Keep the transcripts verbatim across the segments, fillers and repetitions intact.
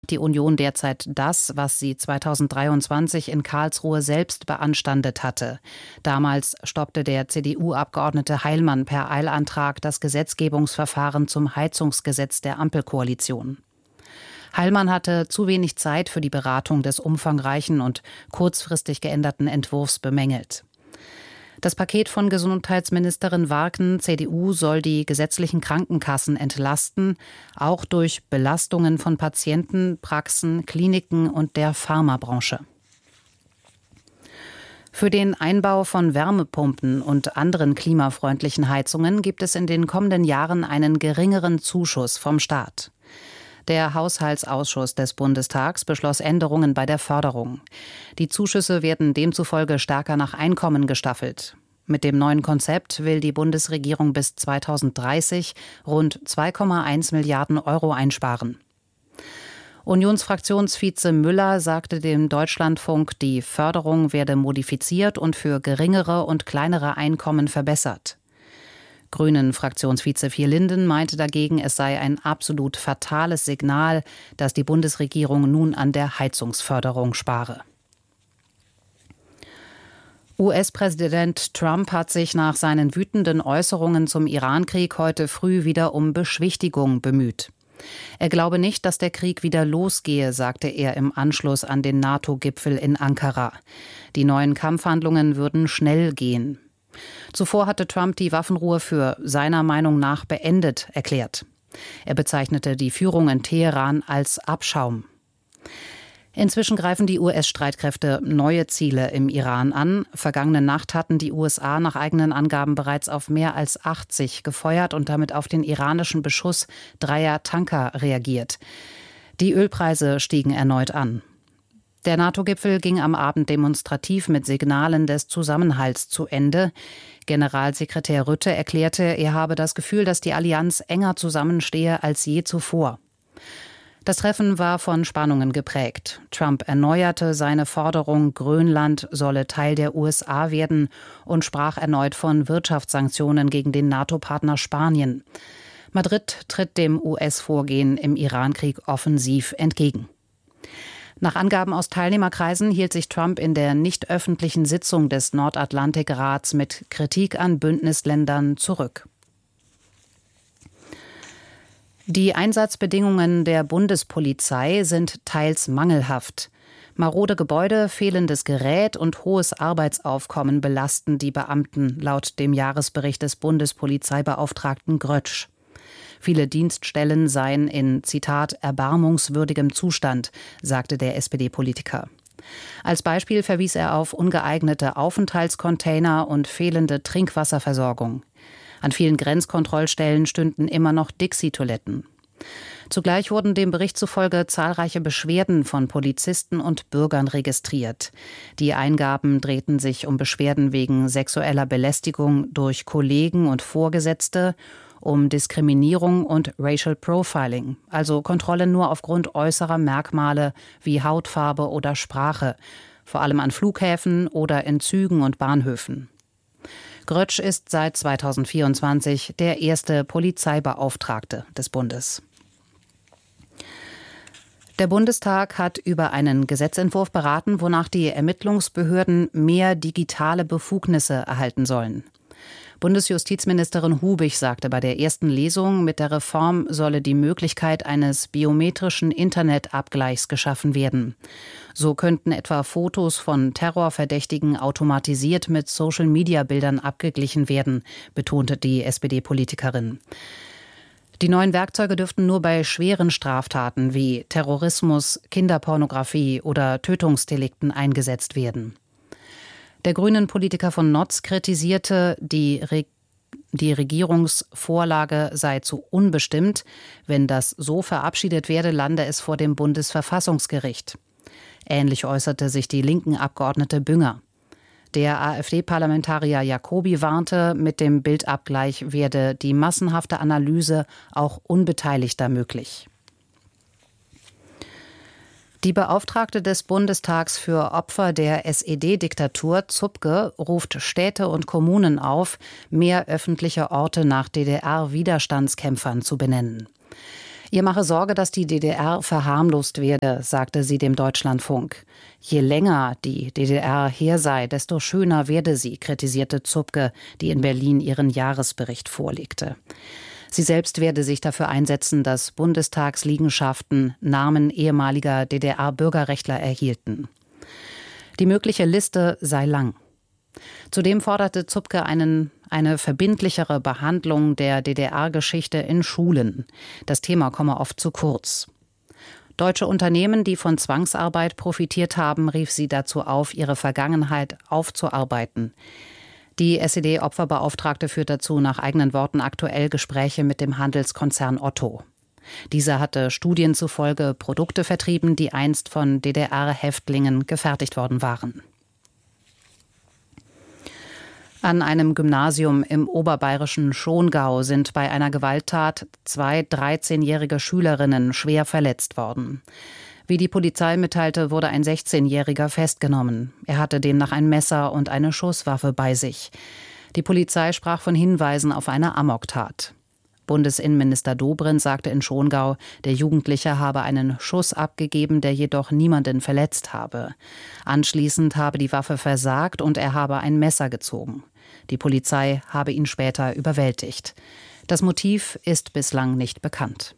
die Union derzeit das, was sie zweitausenddreiundzwanzig in Karlsruhe selbst beanstandet hatte. Damals stoppte der C D U-Abgeordnete Heilmann per Eilantrag das Gesetzgebungsverfahren zum Heizungsgesetz der Ampelkoalition. Heilmann hatte zu wenig Zeit für die Beratung des umfangreichen und kurzfristig geänderten Entwurfs bemängelt. Das Paket von Gesundheitsministerin Warken, C D U, soll die gesetzlichen Krankenkassen entlasten, auch durch Belastungen von Patienten, Praxen, Kliniken und der Pharmabranche. Für den Einbau von Wärmepumpen und anderen klimafreundlichen Heizungen gibt es in den kommenden Jahren einen geringeren Zuschuss vom Staat. Der Haushaltsausschuss des Bundestags beschloss Änderungen bei der Förderung. Die Zuschüsse werden demzufolge stärker nach Einkommen gestaffelt. Mit dem neuen Konzept will die Bundesregierung bis zweitausenddreißig rund zwei Komma eins Milliarden Euro einsparen. Unionsfraktionsvize Müller sagte dem Deutschlandfunk, die Förderung werde modifiziert und für geringere und kleinere Einkommen verbessert. Grünen-Fraktionsvize Vierlinden meinte dagegen, es sei ein absolut fatales Signal, dass die Bundesregierung nun an der Heizungsförderung spare. U S-Präsident Trump hat sich nach seinen wütenden Äußerungen zum Irankrieg heute früh wieder um Beschwichtigung bemüht. Er glaube nicht, dass der Krieg wieder losgehe, sagte er im Anschluss an den NATO-Gipfel in Ankara. Die neuen Kampfhandlungen würden schnell gehen. Zuvor hatte Trump die Waffenruhe für seiner Meinung nach beendet erklärt. Er bezeichnete die Führung in Teheran als Abschaum. Inzwischen greifen die U S-Streitkräfte neue Ziele im Iran an. Vergangene Nacht hatten die U S A nach eigenen Angaben bereits auf mehr als achtzig gefeuert und damit auf den iranischen Beschuss dreier Tanker reagiert. Die Ölpreise stiegen erneut an. Der NATO-Gipfel ging am Abend demonstrativ mit Signalen des Zusammenhalts zu Ende. Generalsekretär Rutte erklärte, er habe das Gefühl, dass die Allianz enger zusammenstehe als je zuvor. Das Treffen war von Spannungen geprägt. Trump erneuerte seine Forderung, Grönland solle Teil der U S A werden und sprach erneut von Wirtschaftssanktionen gegen den NATO-Partner Spanien. Madrid tritt dem U S-Vorgehen im Irankrieg offensiv entgegen. Nach Angaben aus Teilnehmerkreisen hielt sich Trump in der nicht öffentlichen Sitzung des Nordatlantikrats mit Kritik an Bündnisländern zurück. Die Einsatzbedingungen der Bundespolizei sind teils mangelhaft. Marode Gebäude, fehlendes Gerät und hohes Arbeitsaufkommen belasten die Beamten, laut dem Jahresbericht des Bundespolizeibeauftragten Grötsch. Viele Dienststellen seien in, Zitat, erbarmungswürdigem Zustand, sagte der S P D-Politiker. Als Beispiel verwies er auf ungeeignete Aufenthaltscontainer und fehlende Trinkwasserversorgung. An vielen Grenzkontrollstellen stünden immer noch Dixie-Toiletten. Zugleich wurden dem Bericht zufolge zahlreiche Beschwerden von Polizisten und Bürgern registriert. Die Eingaben drehten sich um Beschwerden wegen sexueller Belästigung durch Kollegen und Vorgesetzte, um Diskriminierung und Racial Profiling, also Kontrollen nur aufgrund äußerer Merkmale wie Hautfarbe oder Sprache, vor allem an Flughäfen oder in Zügen und Bahnhöfen. Grötsch ist seit zweitausendvierundzwanzig der erste Polizeibeauftragte des Bundes. Der Bundestag hat über einen Gesetzentwurf beraten, wonach die Ermittlungsbehörden mehr digitale Befugnisse erhalten sollen. Bundesjustizministerin Hubig sagte bei der ersten Lesung, mit der Reform solle die Möglichkeit eines biometrischen Internetabgleichs geschaffen werden. So könnten etwa Fotos von Terrorverdächtigen automatisiert mit Social-Media-Bildern abgeglichen werden, betonte die S P D-Politikerin. Die neuen Werkzeuge dürften nur bei schweren Straftaten wie Terrorismus, Kinderpornografie oder Tötungsdelikten eingesetzt werden. Der Grünen-Politiker von Notz kritisierte, die, Re- die Regierungsvorlage sei zu unbestimmt. Wenn das so verabschiedet werde, lande es vor dem Bundesverfassungsgericht. Ähnlich äußerte sich die linken Abgeordnete Bünger. Der AfD-Parlamentarier Jacobi warnte, mit dem Bildabgleich werde die massenhafte Analyse auch unbeteiligter möglich. Die Beauftragte des Bundestags für Opfer der S E D-Diktatur, Zupke, ruft Städte und Kommunen auf, mehr öffentliche Orte nach D D R-Widerstandskämpfern zu benennen. Ihr mache Sorge, dass die D D R verharmlost werde, sagte sie dem Deutschlandfunk. Je länger die D D R her sei, desto schöner werde sie, kritisierte Zupke, die in Berlin ihren Jahresbericht vorlegte. Sie selbst werde sich dafür einsetzen, dass Bundestagsliegenschaften Namen ehemaliger D D R-Bürgerrechtler erhielten. Die mögliche Liste sei lang. Zudem forderte Zupke einen, eine verbindlichere Behandlung der D D R-Geschichte in Schulen. Das Thema komme oft zu kurz. Deutsche Unternehmen, die von Zwangsarbeit profitiert haben, rief sie dazu auf, ihre Vergangenheit aufzuarbeiten. Die S E D-Opferbeauftragte führt dazu nach eigenen Worten aktuell Gespräche mit dem Handelskonzern Otto. Dieser hatte Studien zufolge Produkte vertrieben, die einst von D D R-Häftlingen gefertigt worden waren. An einem Gymnasium im oberbayerischen Schongau sind bei einer Gewalttat zwei dreizehnjährige Schülerinnen schwer verletzt worden. Wie die Polizei mitteilte, wurde ein sechzehnjähriger festgenommen. Er hatte demnach ein Messer und eine Schusswaffe bei sich. Die Polizei sprach von Hinweisen auf eine Amoktat. Bundesinnenminister Dobrindt sagte in Schongau, der Jugendliche habe einen Schuss abgegeben, der jedoch niemanden verletzt habe. Anschließend habe die Waffe versagt und er habe ein Messer gezogen. Die Polizei habe ihn später überwältigt. Das Motiv ist bislang nicht bekannt.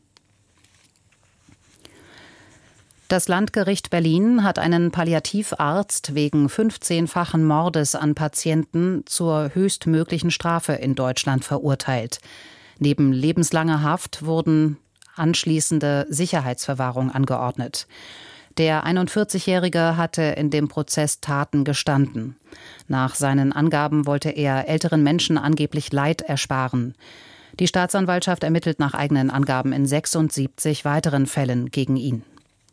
Das Landgericht Berlin hat einen Palliativarzt wegen fünfzehnfachen Mordes an Patienten zur höchstmöglichen Strafe in Deutschland verurteilt. Neben lebenslanger Haft wurden anschließende Sicherheitsverwahrung angeordnet. Der einundvierzigjährige hatte in dem Prozess Taten gestanden. Nach seinen Angaben wollte er älteren Menschen angeblich Leid ersparen. Die Staatsanwaltschaft ermittelt nach eigenen Angaben in sechsundsiebzig weiteren Fällen gegen ihn.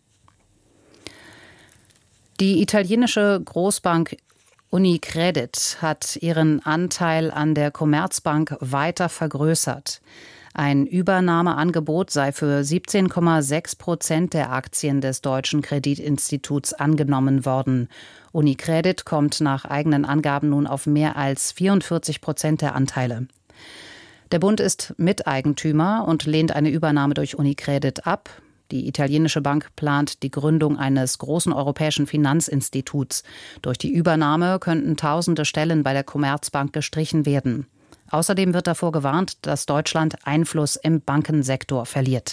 Die italienische Großbank Unicredit hat ihren Anteil an der Commerzbank weiter vergrößert. Ein Übernahmeangebot sei für siebzehn Komma sechs Prozent der Aktien des deutschen Kreditinstituts angenommen worden. Unicredit kommt nach eigenen Angaben nun auf mehr als vierundvierzig Prozent der Anteile. Der Bund ist Miteigentümer und lehnt eine Übernahme durch Unicredit ab. Die italienische Bank plant die Gründung eines großen europäischen Finanzinstituts. Durch die Übernahme könnten tausende Stellen bei der Commerzbank gestrichen werden. Außerdem wird davor gewarnt, dass Deutschland Einfluss im Bankensektor verliert.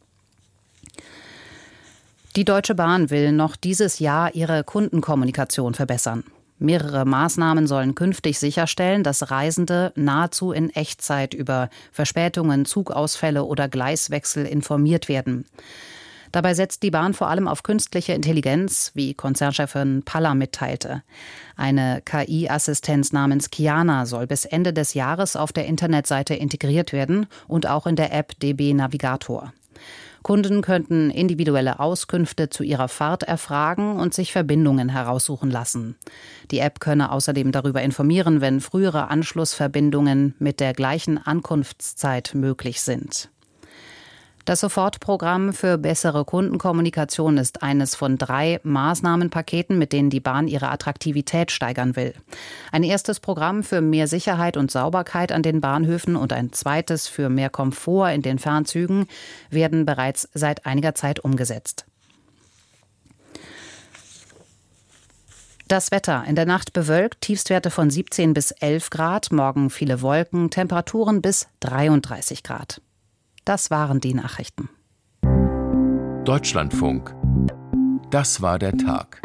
Die Deutsche Bahn will noch dieses Jahr ihre Kundenkommunikation verbessern. Mehrere Maßnahmen sollen künftig sicherstellen, dass Reisende nahezu in Echtzeit über Verspätungen, Zugausfälle oder Gleiswechsel informiert werden. Dabei setzt die Bahn vor allem auf künstliche Intelligenz, wie Konzernchefin Paller mitteilte. Eine K I-Assistenz namens Kiana soll bis Ende des Jahres auf der Internetseite integriert werden und auch in der App D B Navigator. Kunden könnten individuelle Auskünfte zu ihrer Fahrt erfragen und sich Verbindungen heraussuchen lassen. Die App könne außerdem darüber informieren, wenn frühere Anschlussverbindungen mit der gleichen Ankunftszeit möglich sind. Das Sofortprogramm für bessere Kundenkommunikation ist eines von drei Maßnahmenpaketen, mit denen die Bahn ihre Attraktivität steigern will. Ein erstes Programm für mehr Sicherheit und Sauberkeit an den Bahnhöfen und ein zweites für mehr Komfort in den Fernzügen werden bereits seit einiger Zeit umgesetzt. Das Wetter: In der Nacht bewölkt, Tiefstwerte von siebzehn bis elf Grad, morgen viele Wolken, Temperaturen bis dreiunddreißig Grad. Das waren die Nachrichten. Deutschlandfunk. Das war der Tag.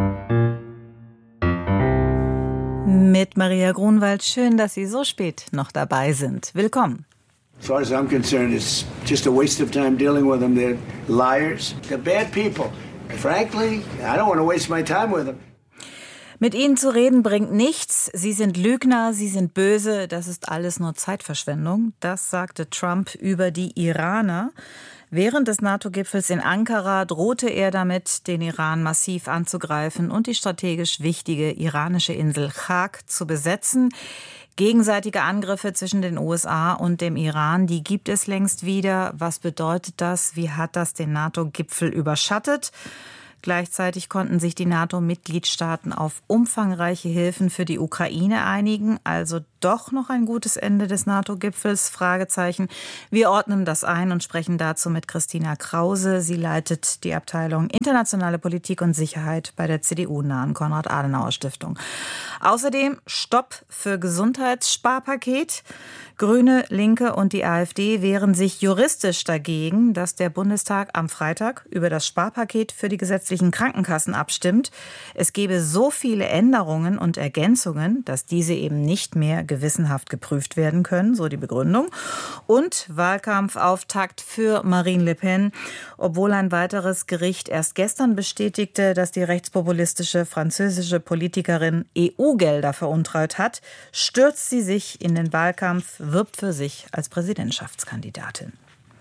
Mit Maria Grunwald. Schön, dass Sie so spät noch dabei sind. Willkommen. As far as I'm concerned, it's just a waste of time dealing with them. They're liars. They're bad people. And frankly, I don't want to waste my time with them. Mit ihnen zu reden bringt nichts. Sie sind Lügner, sie sind böse. Das ist alles nur Zeitverschwendung. Das sagte Trump über die Iraner. Während des NATO-Gipfels in Ankara drohte er damit, den Iran massiv anzugreifen und die strategisch wichtige iranische Insel Chak zu besetzen. Gegenseitige Angriffe zwischen den U S A und dem Iran, die gibt es längst wieder. Was bedeutet das? Wie hat das den NATO-Gipfel überschattet? Gleichzeitig konnten sich die NATO-Mitgliedstaaten auf umfangreiche Hilfen für die Ukraine einigen. Also doch noch ein gutes Ende des NATO-Gipfels? Fragezeichen. Wir ordnen das ein und sprechen dazu mit Christina Krause. Sie leitet die Abteilung Internationale Politik und Sicherheit bei der C D U-nahen Konrad-Adenauer-Stiftung. Außerdem Stopp für Gesundheitssparpaket. Grüne, Linke und die AfD wehren sich juristisch dagegen, dass der Bundestag am Freitag über das Sparpaket für die gesetzlichen Krankenkassen abstimmt. Es gebe so viele Änderungen und Ergänzungen, dass diese eben nicht mehr gewissenhaft geprüft werden können, so die Begründung. Und Wahlkampfauftakt für Marine Le Pen, obwohl ein weiteres Gericht erst gestern bestätigte, dass die rechtspopulistische französische Politikerin E U-Gelder veruntreut hat, stürzt sie sich in den Wahlkampf, wirbt für sich als Präsidentschaftskandidatin.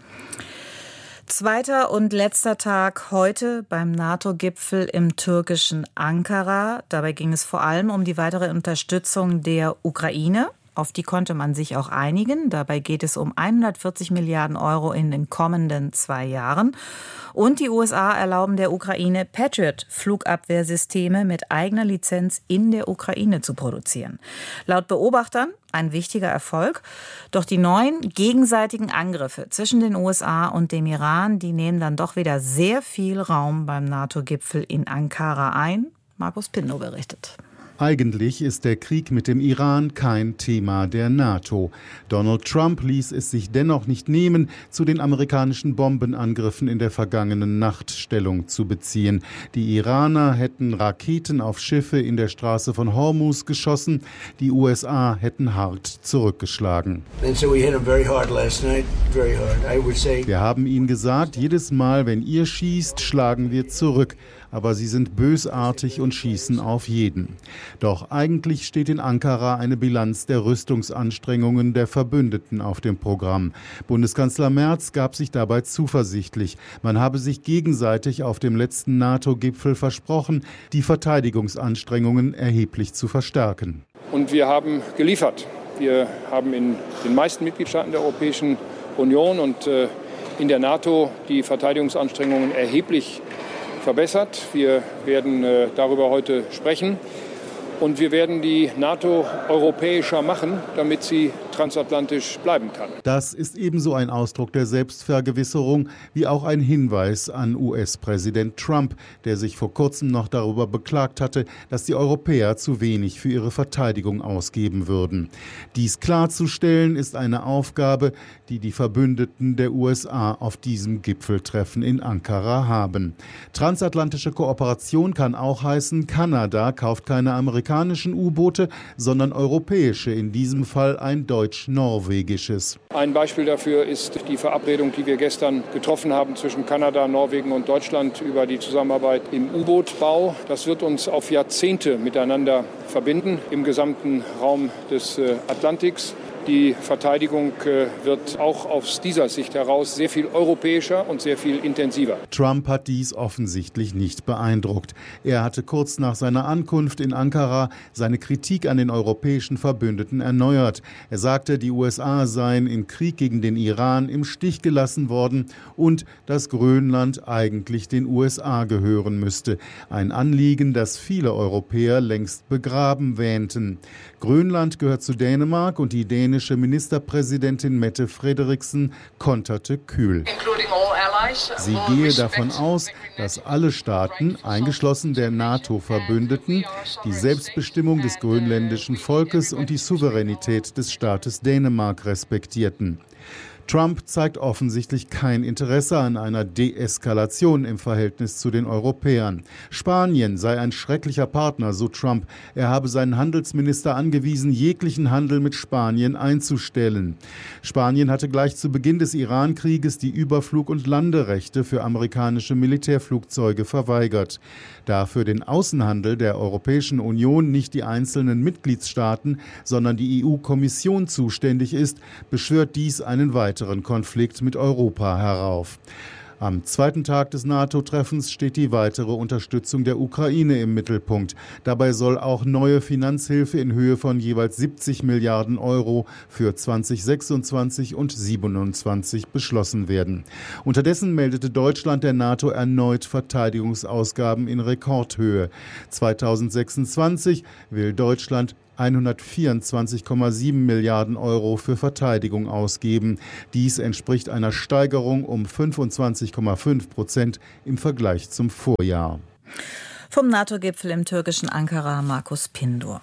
Zweiter und letzter Tag heute beim NATO-Gipfel im türkischen Ankara. Dabei ging es vor allem um die weitere Unterstützung der Ukraine. Auf die konnte man sich auch einigen. Dabei geht es um hundertvierzig Milliarden Euro in den kommenden zwei Jahren. Und die U S A erlauben der Ukraine, Patriot-Flugabwehrsysteme mit eigener Lizenz in der Ukraine zu produzieren. Laut Beobachtern ein wichtiger Erfolg. Doch die neuen gegenseitigen Angriffe zwischen den U S A und dem Iran, die nehmen dann doch wieder sehr viel Raum beim NATO-Gipfel in Ankara ein. Markus Pinnow berichtet. Eigentlich ist der Krieg mit dem Iran kein Thema der NATO. Donald Trump ließ es sich dennoch nicht nehmen, zu den amerikanischen Bombenangriffen in der vergangenen Nacht Stellung zu beziehen. Die Iraner hätten Raketen auf Schiffe in der Straße von Hormuz geschossen. Die U S A hätten hart zurückgeschlagen. Wir haben ihnen gesagt, jedes Mal, wenn ihr schießt, schlagen wir zurück. Aber sie sind bösartig und schießen auf jeden. Doch eigentlich steht in Ankara eine Bilanz der Rüstungsanstrengungen der Verbündeten auf dem Programm. Bundeskanzler Merz gab sich dabei zuversichtlich. Man habe sich gegenseitig auf dem letzten NATO-Gipfel versprochen, die Verteidigungsanstrengungen erheblich zu verstärken. Und wir haben geliefert. Wir haben in den meisten Mitgliedstaaten der Europäischen Union und äh, in der NATO die Verteidigungsanstrengungen erheblich verbessert. Wir werden äh, darüber heute sprechen. Und wir werden die NATO europäischer machen, damit sie transatlantisch bleiben kann. Das ist ebenso ein Ausdruck der Selbstvergewisserung wie auch ein Hinweis an U S-Präsident Trump, der sich vor kurzem noch darüber beklagt hatte, dass die Europäer zu wenig für ihre Verteidigung ausgeben würden. Dies klarzustellen ist eine Aufgabe, die die Verbündeten der U S A auf diesem Gipfeltreffen in Ankara haben. Transatlantische Kooperation kann auch heißen, Kanada kauft keine amerikanischen U-Boote, sondern europäische, in diesem Fall ein deutsch-norwegisches. Ein Beispiel dafür ist die Verabredung, die wir gestern getroffen haben zwischen Kanada, Norwegen und Deutschland über die Zusammenarbeit im U-Boot-Bau. Das wird uns auf Jahrzehnte miteinander verbinden im gesamten Raum des Atlantiks. Die Verteidigung wird auch aus dieser Sicht heraus sehr viel europäischer und sehr viel intensiver. Trump hat dies offensichtlich nicht beeindruckt. Er hatte kurz nach seiner Ankunft in Ankara seine Kritik an den europäischen Verbündeten erneuert. Er sagte, die U S A seien im Krieg gegen den Iran im Stich gelassen worden und dass Grönland eigentlich den U S A gehören müsste. Ein Anliegen, das viele Europäer längst begraben wähnten. Grönland gehört zu Dänemark und die dänische Ministerpräsidentin Mette Frederiksen konterte kühl. Sie gehe davon aus, dass alle Staaten, eingeschlossen der NATO-Verbündeten, die Selbstbestimmung des grönländischen Volkes und die Souveränität des Staates Dänemark respektierten. Trump zeigt offensichtlich kein Interesse an einer Deeskalation im Verhältnis zu den Europäern. Spanien sei ein schrecklicher Partner, so Trump. Er habe seinen Handelsminister angewiesen, jeglichen Handel mit Spanien einzustellen. Spanien hatte gleich zu Beginn des Iran-Krieges die Überflug- und Landerechte für amerikanische Militärflugzeuge verweigert. Da für den Außenhandel der Europäischen Union nicht die einzelnen Mitgliedstaaten, sondern die E U-Kommission zuständig ist, beschwört dies einen weiteren Konflikt mit Europa herauf. Am zweiten Tag des NATO-Treffens steht die weitere Unterstützung der Ukraine im Mittelpunkt. Dabei soll auch neue Finanzhilfe in Höhe von jeweils siebzig Milliarden Euro für zweitausendsechsundzwanzig und zweitausendsiebenundzwanzig beschlossen werden. Unterdessen meldete Deutschland der NATO erneut Verteidigungsausgaben in Rekordhöhe. zweitausendsechsundzwanzig will Deutschland hundertvierundzwanzig Komma sieben Milliarden Euro für Verteidigung ausgeben. Dies entspricht einer Steigerung um fünfundzwanzig Komma fünf Prozent im Vergleich zum Vorjahr. Vom NATO-Gipfel im türkischen Ankara, Markus Pindur.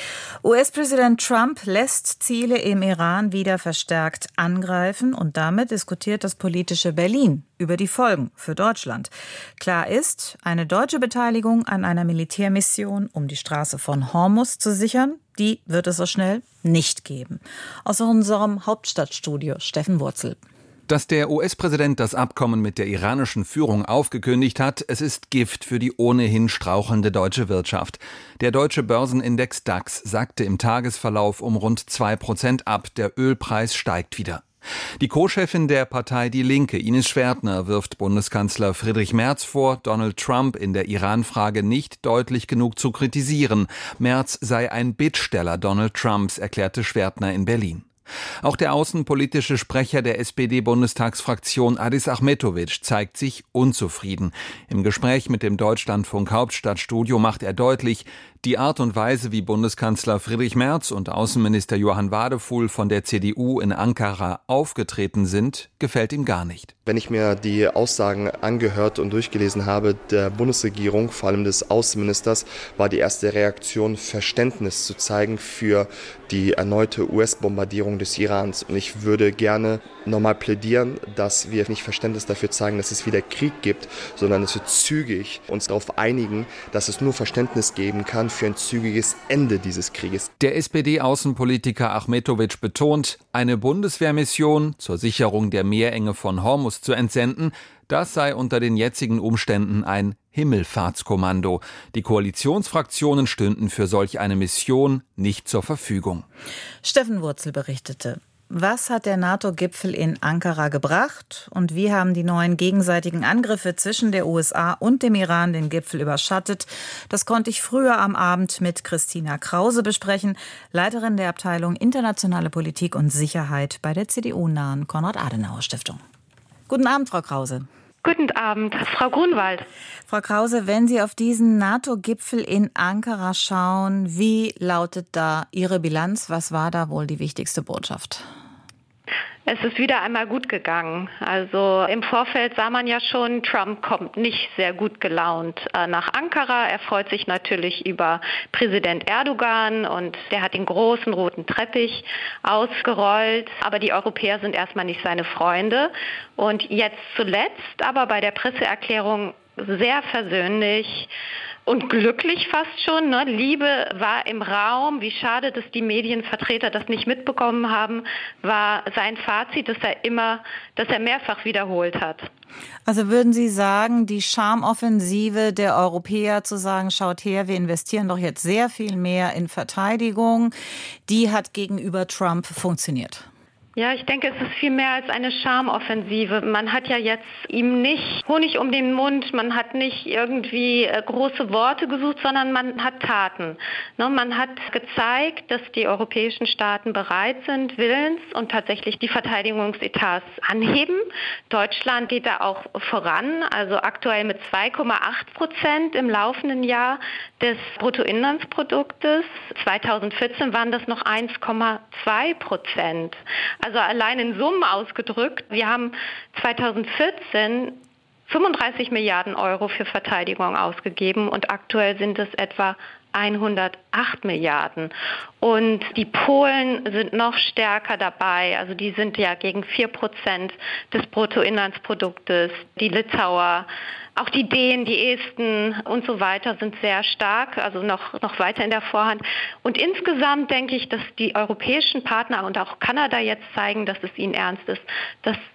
U S-Präsident Trump lässt Ziele im Iran wieder verstärkt angreifen und damit diskutiert das politische Berlin über die Folgen für Deutschland. Klar ist, eine deutsche Beteiligung an einer Militärmission, um die Straße von Hormuz zu sichern, die wird es so schnell nicht geben. Aus unserem Hauptstadtstudio Steffen Wurzel. Dass der U S-Präsident das Abkommen mit der iranischen Führung aufgekündigt hat, es ist Gift für die ohnehin strauchelnde deutsche Wirtschaft. Der deutsche Börsenindex DAX sackte im Tagesverlauf um rund zwei Prozent ab. Der Ölpreis steigt wieder. Die Co-Chefin der Partei Die Linke, Inis Schwertner, wirft Bundeskanzler Friedrich Merz vor, Donald Trump in der Iran-Frage nicht deutlich genug zu kritisieren. Merz sei ein Bittsteller Donald Trumps, erklärte Schwertner in Berlin. Auch der außenpolitische Sprecher der S P D-Bundestagsfraktion Adis Ahmetovic zeigt sich unzufrieden. Im Gespräch mit dem Deutschlandfunk Hauptstadtstudio macht er deutlich, die Art und Weise, wie Bundeskanzler Friedrich Merz und Außenminister Johann Wadefuhl von der C D U in Ankara aufgetreten sind, gefällt ihm gar nicht. Wenn ich mir die Aussagen angehört und durchgelesen habe der Bundesregierung, vor allem des Außenministers, war die erste Reaktion, Verständnis zu zeigen für die erneute U S-Bombardierung des Irans. Und ich würde gerne nochmal plädieren, dass wir nicht Verständnis dafür zeigen, dass es wieder Krieg gibt, sondern dass wir zügig uns darauf einigen, dass es nur Verständnis geben kann für ein zügiges Ende dieses Krieges. Der S P D-Außenpolitiker Ahmetovic betont, eine Bundeswehrmission zur Sicherung der Meerenge von Hormuz zu entsenden, das sei unter den jetzigen Umständen ein Himmelfahrtskommando. Die Koalitionsfraktionen stünden für solch eine Mission nicht zur Verfügung. Steffen Wurzel berichtete. Was hat der NATO-Gipfel in Ankara gebracht und wie haben die neuen gegenseitigen Angriffe zwischen der U S A und dem Iran den Gipfel überschattet? Das konnte ich früher am Abend mit Christina Krause besprechen, Leiterin der Abteilung Internationale Politik und Sicherheit bei der C D U-nahen Konrad-Adenauer-Stiftung. Guten Abend, Frau Krause. Guten Abend, Frau Grunwald. Frau Krause, wenn Sie auf diesen NATO-Gipfel in Ankara schauen, wie lautet da Ihre Bilanz? Was war da wohl die wichtigste Botschaft? Es ist wieder einmal gut gegangen. Also im Vorfeld sah man ja schon, Trump kommt nicht sehr gut gelaunt nach Ankara. Er freut sich natürlich über Präsident Erdogan und der hat den großen roten Teppich ausgerollt. Aber die Europäer sind erstmal nicht seine Freunde. Und jetzt zuletzt aber bei der Presseerklärung sehr versöhnlich und glücklich fast schon. Ne? Liebe war im Raum. Wie schade, dass die Medienvertreter das nicht mitbekommen haben, war sein Fazit, dass er immer, dass er mehrfach wiederholt hat. Also würden Sie sagen, die Charmoffensive der Europäer zu sagen, schaut her, wir investieren doch jetzt sehr viel mehr in Verteidigung, die hat gegenüber Trump funktioniert? Ja, ich denke, es ist viel mehr als eine Charmoffensive. Man hat ja jetzt ihm nicht Honig um den Mund, man hat nicht irgendwie große Worte gesucht, sondern man hat Taten. Ne, man hat gezeigt, dass die europäischen Staaten bereit sind, willens und tatsächlich die Verteidigungsetats anheben. Deutschland geht da auch voran, also aktuell mit zwei Komma acht Prozent im laufenden Jahr des Bruttoinlandsproduktes. zweitausendvierzehn waren das noch eins Komma zwei Prozent. Also allein in Summen ausgedrückt, wir haben zweitausendvierzehn fünfunddreißig Milliarden Euro für Verteidigung ausgegeben und aktuell sind es etwa hundertacht Milliarden. Und die Polen sind noch stärker dabei, also die sind ja gegen vier Prozent des Bruttoinlandsproduktes, die Litauer, auch die Dänen, die Esten und so weiter sind sehr stark, also noch, noch weiter in der Vorhand. Und insgesamt denke ich, dass die europäischen Partner und auch Kanada jetzt zeigen, dass es ihnen ernst ist, dass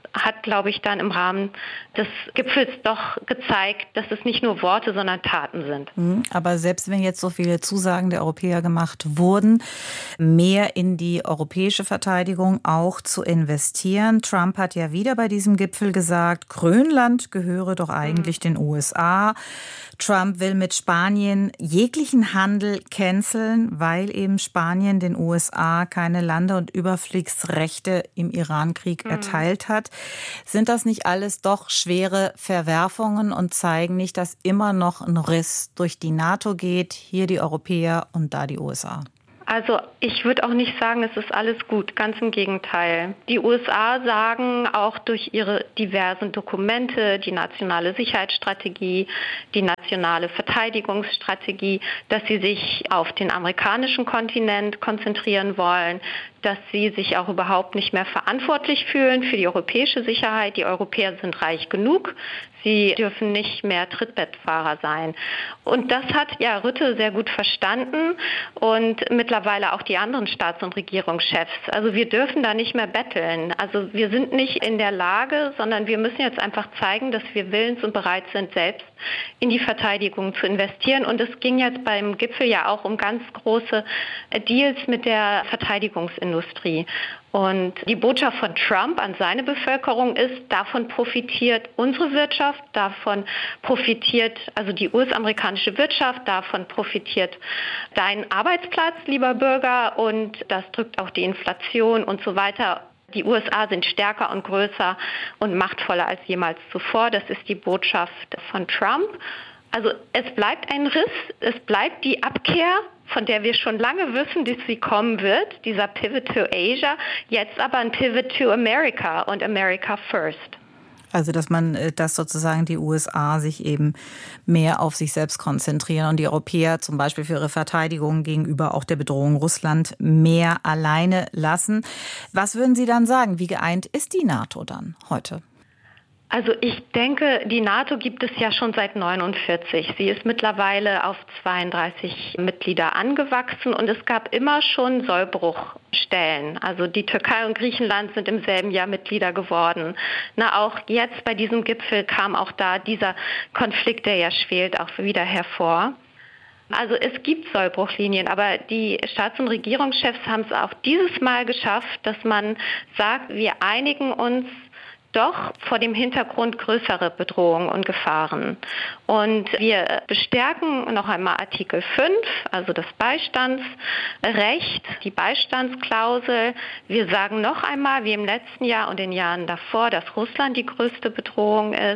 hat, glaube ich, dann im Rahmen des Gipfels doch gezeigt, dass es nicht nur Worte, sondern Taten sind. Aber selbst wenn jetzt so viele Zusagen der Europäer gemacht wurden, mehr in die europäische Verteidigung auch zu investieren. Trump hat ja wieder bei diesem Gipfel gesagt, Grönland gehöre doch eigentlich mhm. den U S A. Trump will mit Spanien jeglichen Handel canceln, weil eben Spanien den U S A keine Lande- und Überfliegsrechte im Irankrieg mhm. erteilt hat. Sind das nicht alles doch schwere Verwerfungen und zeigen nicht, dass immer noch ein Riss durch die NATO geht, hier die Europäer und da die U S A? Also ich würde auch nicht sagen, es ist alles gut, ganz im Gegenteil. Die U S A sagen auch durch ihre diversen Dokumente, die nationale Sicherheitsstrategie, die nationale Verteidigungsstrategie, dass sie sich auf den amerikanischen Kontinent konzentrieren wollen, dass sie sich auch überhaupt nicht mehr verantwortlich fühlen für die europäische Sicherheit. Die Europäer sind reich genug. Sie dürfen nicht mehr Trittbettfahrer sein. Und das hat ja Rutte sehr gut verstanden und mittlerweile auch die anderen Staats- und Regierungschefs. Also wir dürfen da nicht mehr betteln. Also wir sind nicht in der Lage, sondern wir müssen jetzt einfach zeigen, dass wir willens und bereit sind, selbst in die Verteidigung zu investieren. Und es ging jetzt beim Gipfel ja auch um ganz große Deals mit der Verteidigungsindustrie. Und die Botschaft von Trump an seine Bevölkerung ist, davon profitiert unsere Wirtschaft, davon profitiert also die U S-amerikanische Wirtschaft, davon profitiert dein Arbeitsplatz, lieber Bürger, und das drückt auch die Inflation und so weiter. Die U S A sind stärker und größer und machtvoller als jemals zuvor. Das ist die Botschaft von Trump. Also es bleibt ein Riss, es bleibt die Abkehr, von der wir schon lange wissen, dass sie kommen wird, dieser Pivot to Asia, jetzt aber ein Pivot to America und America first. Also dass man, dass sozusagen die U S A sich eben mehr auf sich selbst konzentrieren und die Europäer zum Beispiel für ihre Verteidigung gegenüber auch der Bedrohung Russland mehr alleine lassen. Was würden Sie dann sagen? Wie geeint ist die NATO dann heute? Also ich denke, die NATO gibt es ja schon seit neunundvierzig. Sie ist mittlerweile auf zweiunddreißig Mitglieder angewachsen und es gab immer schon Sollbruchstellen. Also die Türkei und Griechenland sind im selben Jahr Mitglieder geworden. Na, auch jetzt bei diesem Gipfel kam auch da dieser Konflikt, der ja schwelt, auch wieder hervor. Also es gibt Sollbruchlinien, aber die Staats- und Regierungschefs haben es auch dieses Mal geschafft, dass man sagt, wir einigen uns doch vor dem Hintergrund größere Bedrohungen und Gefahren. Und wir bestärken noch einmal Artikel fünf, also das Beistandsrecht, die Beistandsklausel. Wir sagen noch einmal, wie im letzten Jahr und den Jahren davor, dass Russland die größte Bedrohung ist.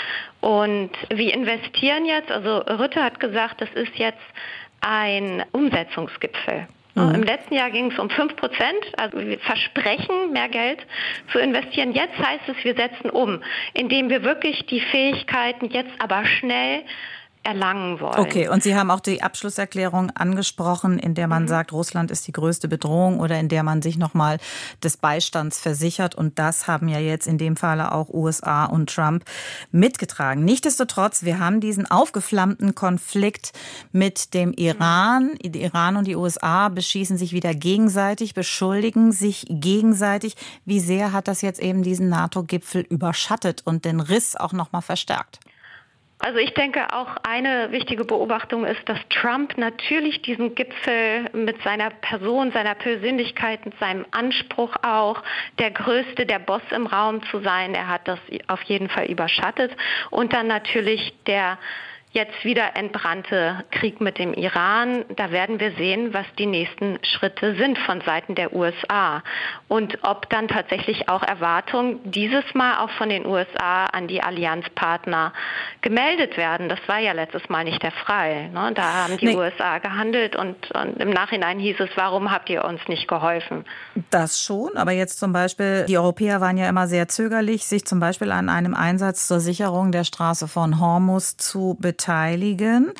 Und wir investieren jetzt, also Rutte hat gesagt, das ist jetzt ein Umsetzungsgipfel. Mhm. Im letzten Jahr ging es um fünf Prozent, also wir versprechen, mehr Geld zu investieren. Jetzt heißt es, wir setzen um, indem wir wirklich die Fähigkeiten jetzt aber schnell erlangen wollen. Okay, und Sie haben auch die Abschlusserklärung angesprochen, in der man mhm. sagt, Russland ist die größte Bedrohung oder in der man sich nochmal des Beistands versichert. Und das haben ja jetzt in dem Falle auch U S A und Trump mitgetragen. Nichtsdestotrotz, wir haben diesen aufgeflammten Konflikt mit dem Iran. Die Iran und die U S A beschießen sich wieder gegenseitig, beschuldigen sich gegenseitig. Wie sehr hat das jetzt eben diesen NATO-Gipfel überschattet und den Riss auch nochmal verstärkt? Also ich denke, auch eine wichtige Beobachtung ist, dass Trump natürlich diesen Gipfel mit seiner Person, seiner Persönlichkeit, mit seinem Anspruch auch, der Größte, der Boss im Raum zu sein, er hat das auf jeden Fall überschattet. Und dann natürlich der jetzt wieder entbrannte Krieg mit dem Iran. Da werden wir sehen, was die nächsten Schritte sind von Seiten der U S A und ob dann tatsächlich auch Erwartungen dieses Mal auch von den U S A an die Allianzpartner gemeldet werden. Das war ja letztes Mal nicht der Fall. Ne? Da haben die nee. U S A gehandelt und, und im Nachhinein hieß es, warum habt ihr uns nicht geholfen? Das schon, aber jetzt zum Beispiel, die Europäer waren ja immer sehr zögerlich, sich zum Beispiel an einem Einsatz zur Sicherung der Straße von Hormuz zu beteiligen. beteiligen.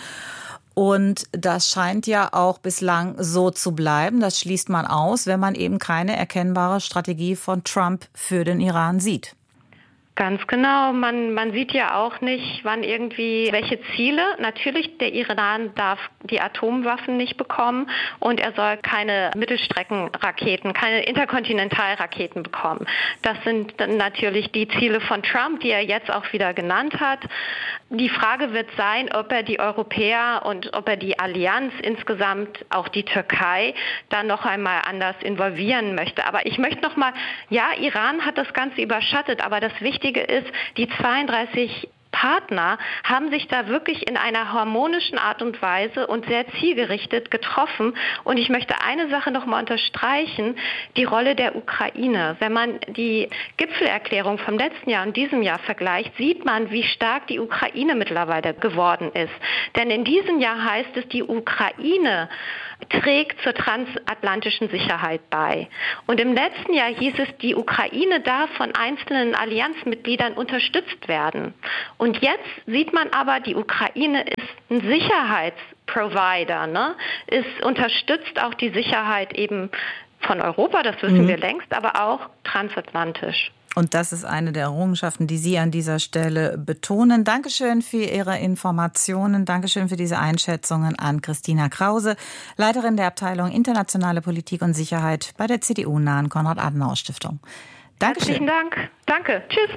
Und das scheint ja auch bislang so zu bleiben. Das schließt man aus, wenn man eben keine erkennbare Strategie von Trump für den Iran sieht. Ganz genau. Man, man sieht ja auch nicht, wann irgendwie welche Ziele. Natürlich, der Iran darf die Atomwaffen nicht bekommen und er soll keine Mittelstreckenraketen, keine Interkontinentalraketen bekommen. Das sind dann natürlich die Ziele von Trump, die er jetzt auch wieder genannt hat. Die Frage wird sein, ob er die Europäer und ob er die Allianz insgesamt, auch die Türkei, dann noch einmal anders involvieren möchte. Aber ich möchte noch mal, ja, Iran hat das Ganze überschattet, aber das Wichtige ist, die zweiunddreißig Partner haben sich da wirklich in einer harmonischen Art und Weise und sehr zielgerichtet getroffen. Und ich möchte eine Sache noch mal unterstreichen, die Rolle der Ukraine. Wenn man die Gipfelerklärung vom letzten Jahr und diesem Jahr vergleicht, sieht man, wie stark die Ukraine mittlerweile geworden ist. Denn in diesem Jahr heißt es, die Ukraine trägt zur transatlantischen Sicherheit bei. Und im letzten Jahr hieß es, die Ukraine darf von einzelnen Allianzmitgliedern unterstützt werden. Und jetzt sieht man aber, die Ukraine ist ein Sicherheitsprovider, ne? Es unterstützt auch die Sicherheit eben von Europa, das wissen mhm. wir längst, aber auch transatlantisch. Und das ist eine der Errungenschaften, die Sie an dieser Stelle betonen. Dankeschön für Ihre Informationen. Dankeschön für diese Einschätzungen an Christina Krause, Leiterin der Abteilung Internationale Politik und Sicherheit bei der C D U-nahen Konrad-Adenauer-Stiftung. Dankeschön. Herzlichen Dank. Danke. Tschüss.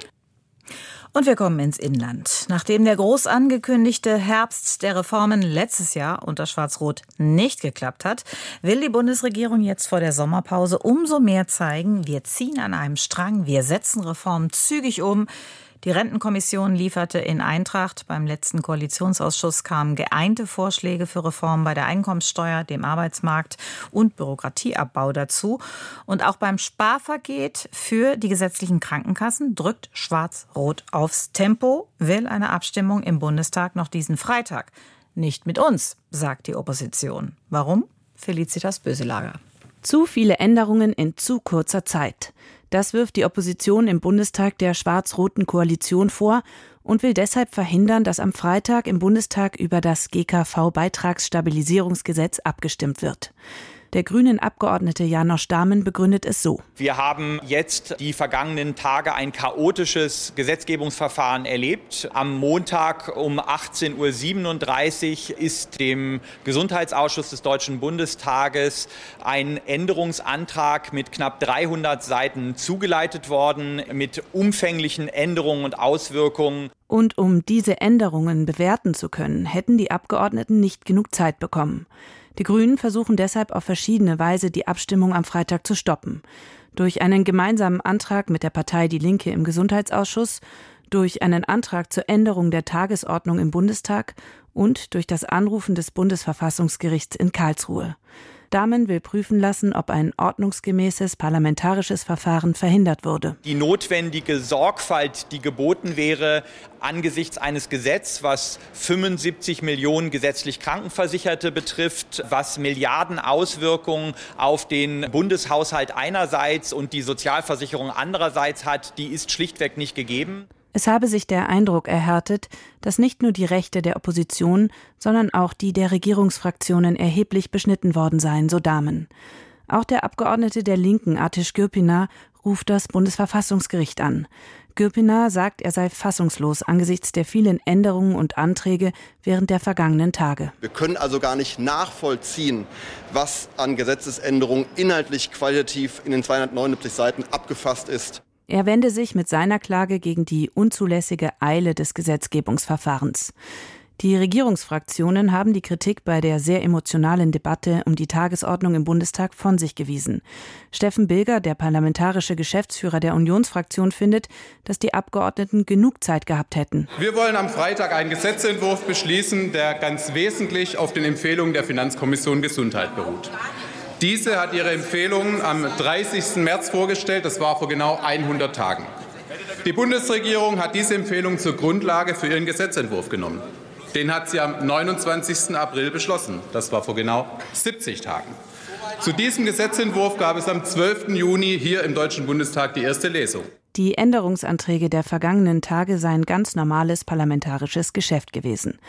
Und wir kommen ins Inland. Nachdem der groß angekündigte Herbst der Reformen letztes Jahr unter Schwarz-Rot nicht geklappt hat, will die Bundesregierung jetzt vor der Sommerpause umso mehr zeigen, wir ziehen an einem Strang, wir setzen Reformen zügig um. Die Rentenkommission lieferte in Eintracht. Beim letzten Koalitionsausschuss kamen geeinte Vorschläge für Reformen bei der Einkommenssteuer, dem Arbeitsmarkt und Bürokratieabbau dazu. Und auch beim Sparpaket für die gesetzlichen Krankenkassen drückt Schwarz-Rot aufs Tempo, will eine Abstimmung im Bundestag noch diesen Freitag. Nicht mit uns, sagt die Opposition. Warum? Felicitas Böselager. Zu viele Änderungen in zu kurzer Zeit. Das wirft die Opposition im Bundestag der schwarz-roten Koalition vor und will deshalb verhindern, dass am Freitag im Bundestag über das G K V-Beitragsstabilisierungsgesetz abgestimmt wird. Der grünen Abgeordnete Janosch Dahmen begründet es so. Wir haben jetzt die vergangenen Tage ein chaotisches Gesetzgebungsverfahren erlebt. Am Montag um achtzehn Uhr siebenunddreißig ist dem Gesundheitsausschuss des Deutschen Bundestages ein Änderungsantrag mit knapp dreihundert Seiten zugeleitet worden, mit umfänglichen Änderungen und Auswirkungen. Und um diese Änderungen bewerten zu können, hätten die Abgeordneten nicht genug Zeit bekommen. Die Grünen versuchen deshalb auf verschiedene Weise, die Abstimmung am Freitag zu stoppen. Durch einen gemeinsamen Antrag mit der Partei Die Linke im Gesundheitsausschuss, durch einen Antrag zur Änderung der Tagesordnung im Bundestag und durch das Anrufen des Bundesverfassungsgerichts in Karlsruhe. Dahmen will prüfen lassen, ob ein ordnungsgemäßes parlamentarisches Verfahren verhindert wurde. Die notwendige Sorgfalt, die geboten wäre, angesichts eines Gesetzes, was fünfundsiebzig Millionen gesetzlich Krankenversicherte betrifft, was Milliarden Auswirkungen auf den Bundeshaushalt einerseits und die Sozialversicherung andererseits hat, die ist schlichtweg nicht gegeben. Es habe sich der Eindruck erhärtet, dass nicht nur die Rechte der Opposition, sondern auch die der Regierungsfraktionen erheblich beschnitten worden seien, so Dahmen. Auch der Abgeordnete der Linken, Ateş Gürpınar, ruft das Bundesverfassungsgericht an. Gürpınar sagt, er sei fassungslos angesichts der vielen Änderungen und Anträge während der vergangenen Tage. Wir können also gar nicht nachvollziehen, was an Gesetzesänderungen inhaltlich qualitativ in den zweihundertneunundsiebzig Seiten abgefasst ist. Er wende sich mit seiner Klage gegen die unzulässige Eile des Gesetzgebungsverfahrens. Die Regierungsfraktionen haben die Kritik bei der sehr emotionalen Debatte um die Tagesordnung im Bundestag von sich gewiesen. Steffen Bilger, der parlamentarische Geschäftsführer der Unionsfraktion, findet, dass die Abgeordneten genug Zeit gehabt hätten. Wir wollen am Freitag einen Gesetzentwurf beschließen, der ganz wesentlich auf den Empfehlungen der Finanzkommission Gesundheit beruht. Diese hat ihre Empfehlungen am dreißigsten März vorgestellt, das war vor genau hundert Tagen. Die Bundesregierung hat diese Empfehlung zur Grundlage für ihren Gesetzentwurf genommen. Den hat sie am neunundzwanzigsten April beschlossen, das war vor genau siebzig Tagen. Zu diesem Gesetzentwurf gab es am zwölften Juni hier im Deutschen Bundestag die erste Lesung. Die Änderungsanträge der vergangenen Tage seien ganz normales parlamentarisches Geschäft gewesen.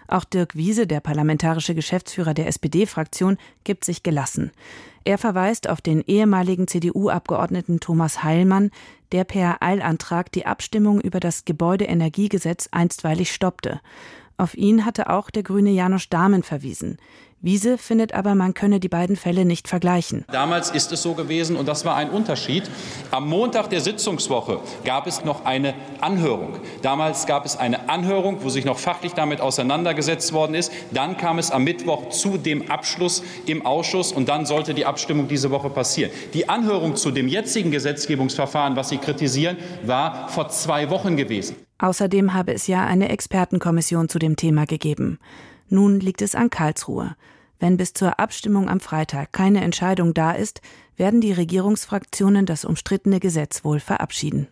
Auch Dirk Wiese, der parlamentarische Geschäftsführer der S P D-Fraktion, gibt sich gelassen. Er verweist auf den ehemaligen C D U-Abgeordneten Thomas Heilmann, der per Eilantrag die Abstimmung über das Gebäudeenergiegesetz einstweilig stoppte. Auf ihn hatte auch der Grüne Janosch Dahmen verwiesen. Wiese findet aber, man könne die beiden Fälle nicht vergleichen. Damals ist es so gewesen, und das war ein Unterschied. Am Montag der Sitzungswoche gab es noch eine Anhörung. Damals gab es eine Anhörung, wo sich noch fachlich damit auseinandergesetzt worden ist. Dann kam es am Mittwoch zu dem Abschluss im Ausschuss, und dann sollte die Abstimmung diese Woche passieren. Die Anhörung zu dem jetzigen Gesetzgebungsverfahren, was Sie kritisieren, war vor zwei Wochen gewesen. Außerdem habe es ja eine Expertenkommission zu dem Thema gegeben. Nun liegt es an Karlsruhe. Wenn bis zur Abstimmung am Freitag keine Entscheidung da ist, werden die Regierungsfraktionen das umstrittene Gesetz wohl verabschieden.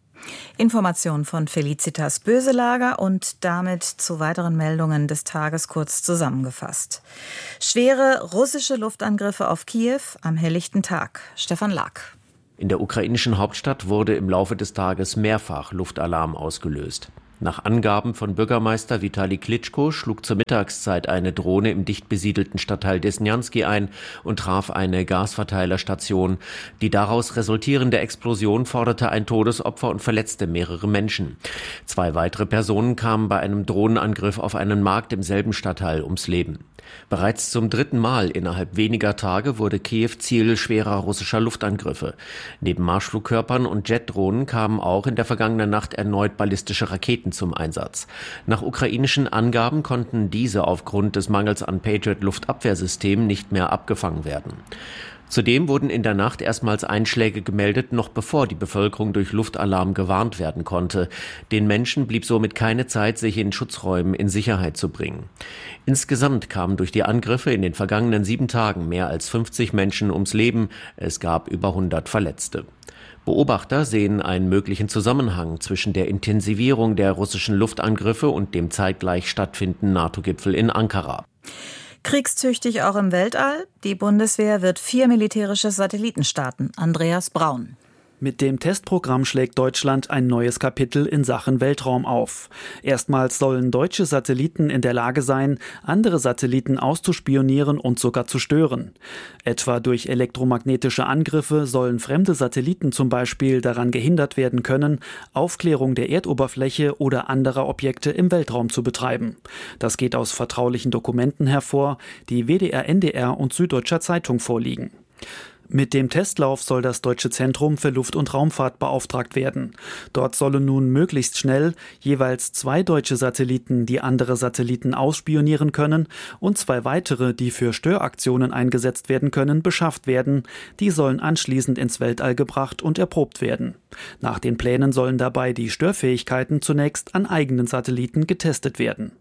Information von Felicitas Böselager und damit zu weiteren Meldungen des Tages kurz zusammengefasst. Schwere russische Luftangriffe auf Kiew am helllichten Tag. Stefan Lack. In der ukrainischen Hauptstadt wurde im Laufe des Tages mehrfach Luftalarm ausgelöst. Nach Angaben von Bürgermeister Vitali Klitschko schlug zur Mittagszeit eine Drohne im dicht besiedelten Stadtteil Desnjanski ein und traf eine Gasverteilerstation. Die daraus resultierende Explosion forderte ein Todesopfer und verletzte mehrere Menschen. Zwei weitere Personen kamen bei einem Drohnenangriff auf einen Markt im selben Stadtteil ums Leben. Bereits zum dritten Mal innerhalb weniger Tage wurde Kiew Ziel schwerer russischer Luftangriffe. Neben Marschflugkörpern und Jetdrohnen kamen auch in der vergangenen Nacht erneut ballistische Raketen zum Einsatz. Nach ukrainischen Angaben konnten diese aufgrund des Mangels an Patriot-Luftabwehrsystemen nicht mehr abgefangen werden. Zudem wurden in der Nacht erstmals Einschläge gemeldet, noch bevor die Bevölkerung durch Luftalarm gewarnt werden konnte. Den Menschen blieb somit keine Zeit, sich in Schutzräumen in Sicherheit zu bringen. Insgesamt kamen durch die Angriffe in den vergangenen sieben Tagen mehr als fünfzig Menschen ums Leben. Es gab über hundert Verletzte. Beobachter sehen einen möglichen Zusammenhang zwischen der Intensivierung der russischen Luftangriffe und dem zeitgleich stattfindenden NATO-Gipfel in Ankara. Kriegstüchtig auch im Weltall. Die Bundeswehr wird vier militärische Satelliten starten. Andreas Braun. Mit dem Testprogramm schlägt Deutschland ein neues Kapitel in Sachen Weltraum auf. Erstmals sollen deutsche Satelliten in der Lage sein, andere Satelliten auszuspionieren und sogar zu stören. Etwa durch elektromagnetische Angriffe sollen fremde Satelliten zum Beispiel daran gehindert werden können, Aufklärung der Erdoberfläche oder anderer Objekte im Weltraum zu betreiben. Das geht aus vertraulichen Dokumenten hervor, die W D R, N D R und Süddeutscher Zeitung vorliegen. Mit dem Testlauf soll das Deutsche Zentrum für Luft- und Raumfahrt beauftragt werden. Dort sollen nun möglichst schnell jeweils zwei deutsche Satelliten, die andere Satelliten ausspionieren können, und zwei weitere, die für Störaktionen eingesetzt werden können, beschafft werden. Die sollen anschließend ins Weltall gebracht und erprobt werden. Nach den Plänen sollen dabei die Störfähigkeiten zunächst an eigenen Satelliten getestet werden.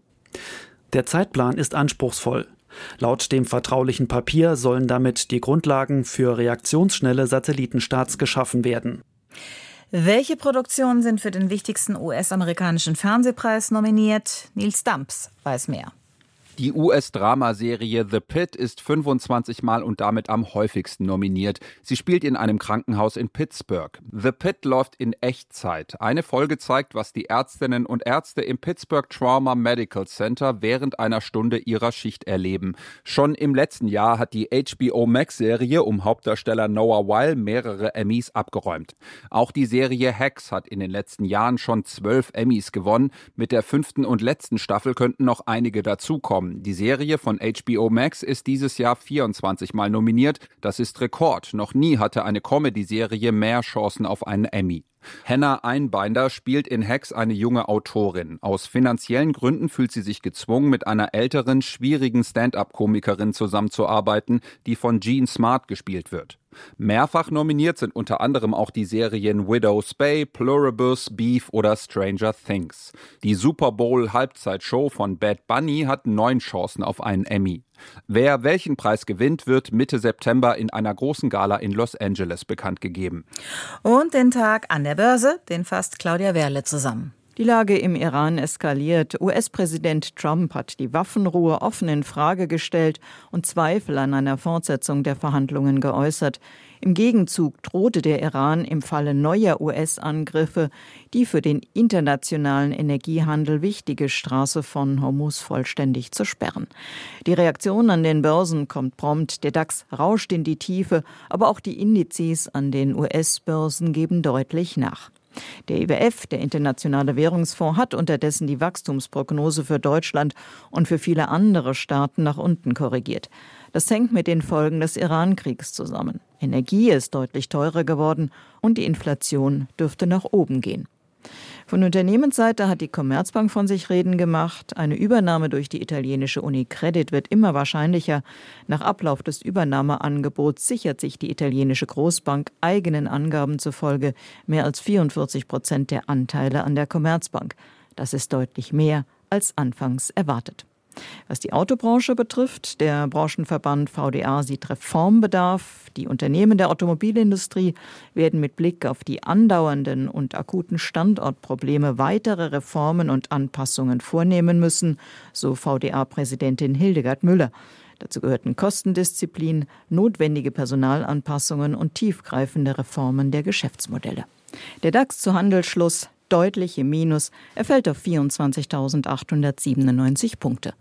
Der Zeitplan ist anspruchsvoll. Laut dem vertraulichen Papier sollen damit die Grundlagen für reaktionsschnelle Satellitenstarts geschaffen werden. Welche Produktionen sind für den wichtigsten U S-amerikanischen Fernsehpreis nominiert? Nils Damps weiß mehr. Die U S-Dramaserie The Pitt ist fünfundzwanzig Mal und damit am häufigsten nominiert. Sie spielt in einem Krankenhaus in Pittsburgh. The Pitt läuft in Echtzeit. Eine Folge zeigt, was die Ärztinnen und Ärzte im Pittsburgh Trauma Medical Center während einer Stunde ihrer Schicht erleben. Schon im letzten Jahr hat die H B O Max-Serie um Hauptdarsteller Noah Wyle mehrere Emmys abgeräumt. Auch die Serie Hacks hat in den letzten Jahren schon zwölf Emmys gewonnen. Mit der fünften und letzten Staffel könnten noch einige dazukommen. Die Serie von H B O Max ist dieses Jahr vierundzwanzig Mal nominiert. Das ist Rekord. Noch nie hatte eine Comedy-Serie mehr Chancen auf einen Emmy. Hannah Einbinder spielt in Hacks eine junge Autorin. Aus finanziellen Gründen fühlt sie sich gezwungen, mit einer älteren, schwierigen Stand-up-Komikerin zusammenzuarbeiten, die von Jean Smart gespielt wird. Mehrfach nominiert sind unter anderem auch die Serien Widow's Bay, Pluribus, Beef oder Stranger Things. Die Super Bowl-Halbzeitshow von Bad Bunny hat neun Chancen auf einen Emmy. Wer welchen Preis gewinnt, wird Mitte September in einer großen Gala in Los Angeles bekannt gegeben. Und den Tag an der Börse, den fasst Claudia Werle zusammen. Die Lage im Iran eskaliert. U S-Präsident Trump hat die Waffenruhe offen in Frage gestellt und Zweifel an einer Fortsetzung der Verhandlungen geäußert. Im Gegenzug drohte der Iran im Falle neuer U S-Angriffe die für den internationalen Energiehandel wichtige Straße von Hormuz vollständig zu sperren. Die Reaktion an den Börsen kommt prompt. Der DAX rauscht in die Tiefe, aber auch die Indizes an den U S-Börsen geben deutlich nach. Der I W F, der Internationale Währungsfonds, hat unterdessen die Wachstumsprognose für Deutschland und für viele andere Staaten nach unten korrigiert. Das hängt mit den Folgen des Iran-Kriegs zusammen. Energie ist deutlich teurer geworden und die Inflation dürfte nach oben gehen. Von Unternehmensseite hat die Commerzbank von sich reden gemacht. Eine Übernahme durch die italienische Unicredit wird immer wahrscheinlicher. Nach Ablauf des Übernahmeangebots sichert sich die italienische Großbank eigenen Angaben zufolge mehr als vierundvierzig Prozent der Anteile an der Commerzbank. Das ist deutlich mehr als anfangs erwartet. Was die Autobranche betrifft, der Branchenverband V D A sieht Reformbedarf. Die Unternehmen der Automobilindustrie werden mit Blick auf die andauernden und akuten Standortprobleme weitere Reformen und Anpassungen vornehmen müssen, so V D A-Präsidentin Hildegard Müller. Dazu gehörten Kostendisziplin, notwendige Personalanpassungen und tiefgreifende Reformen der Geschäftsmodelle. Der DAX zu Handelsschluss deutlich im Minus. Er fällt auf vierundzwanzigtausendachthundertsiebenundneunzig Punkte.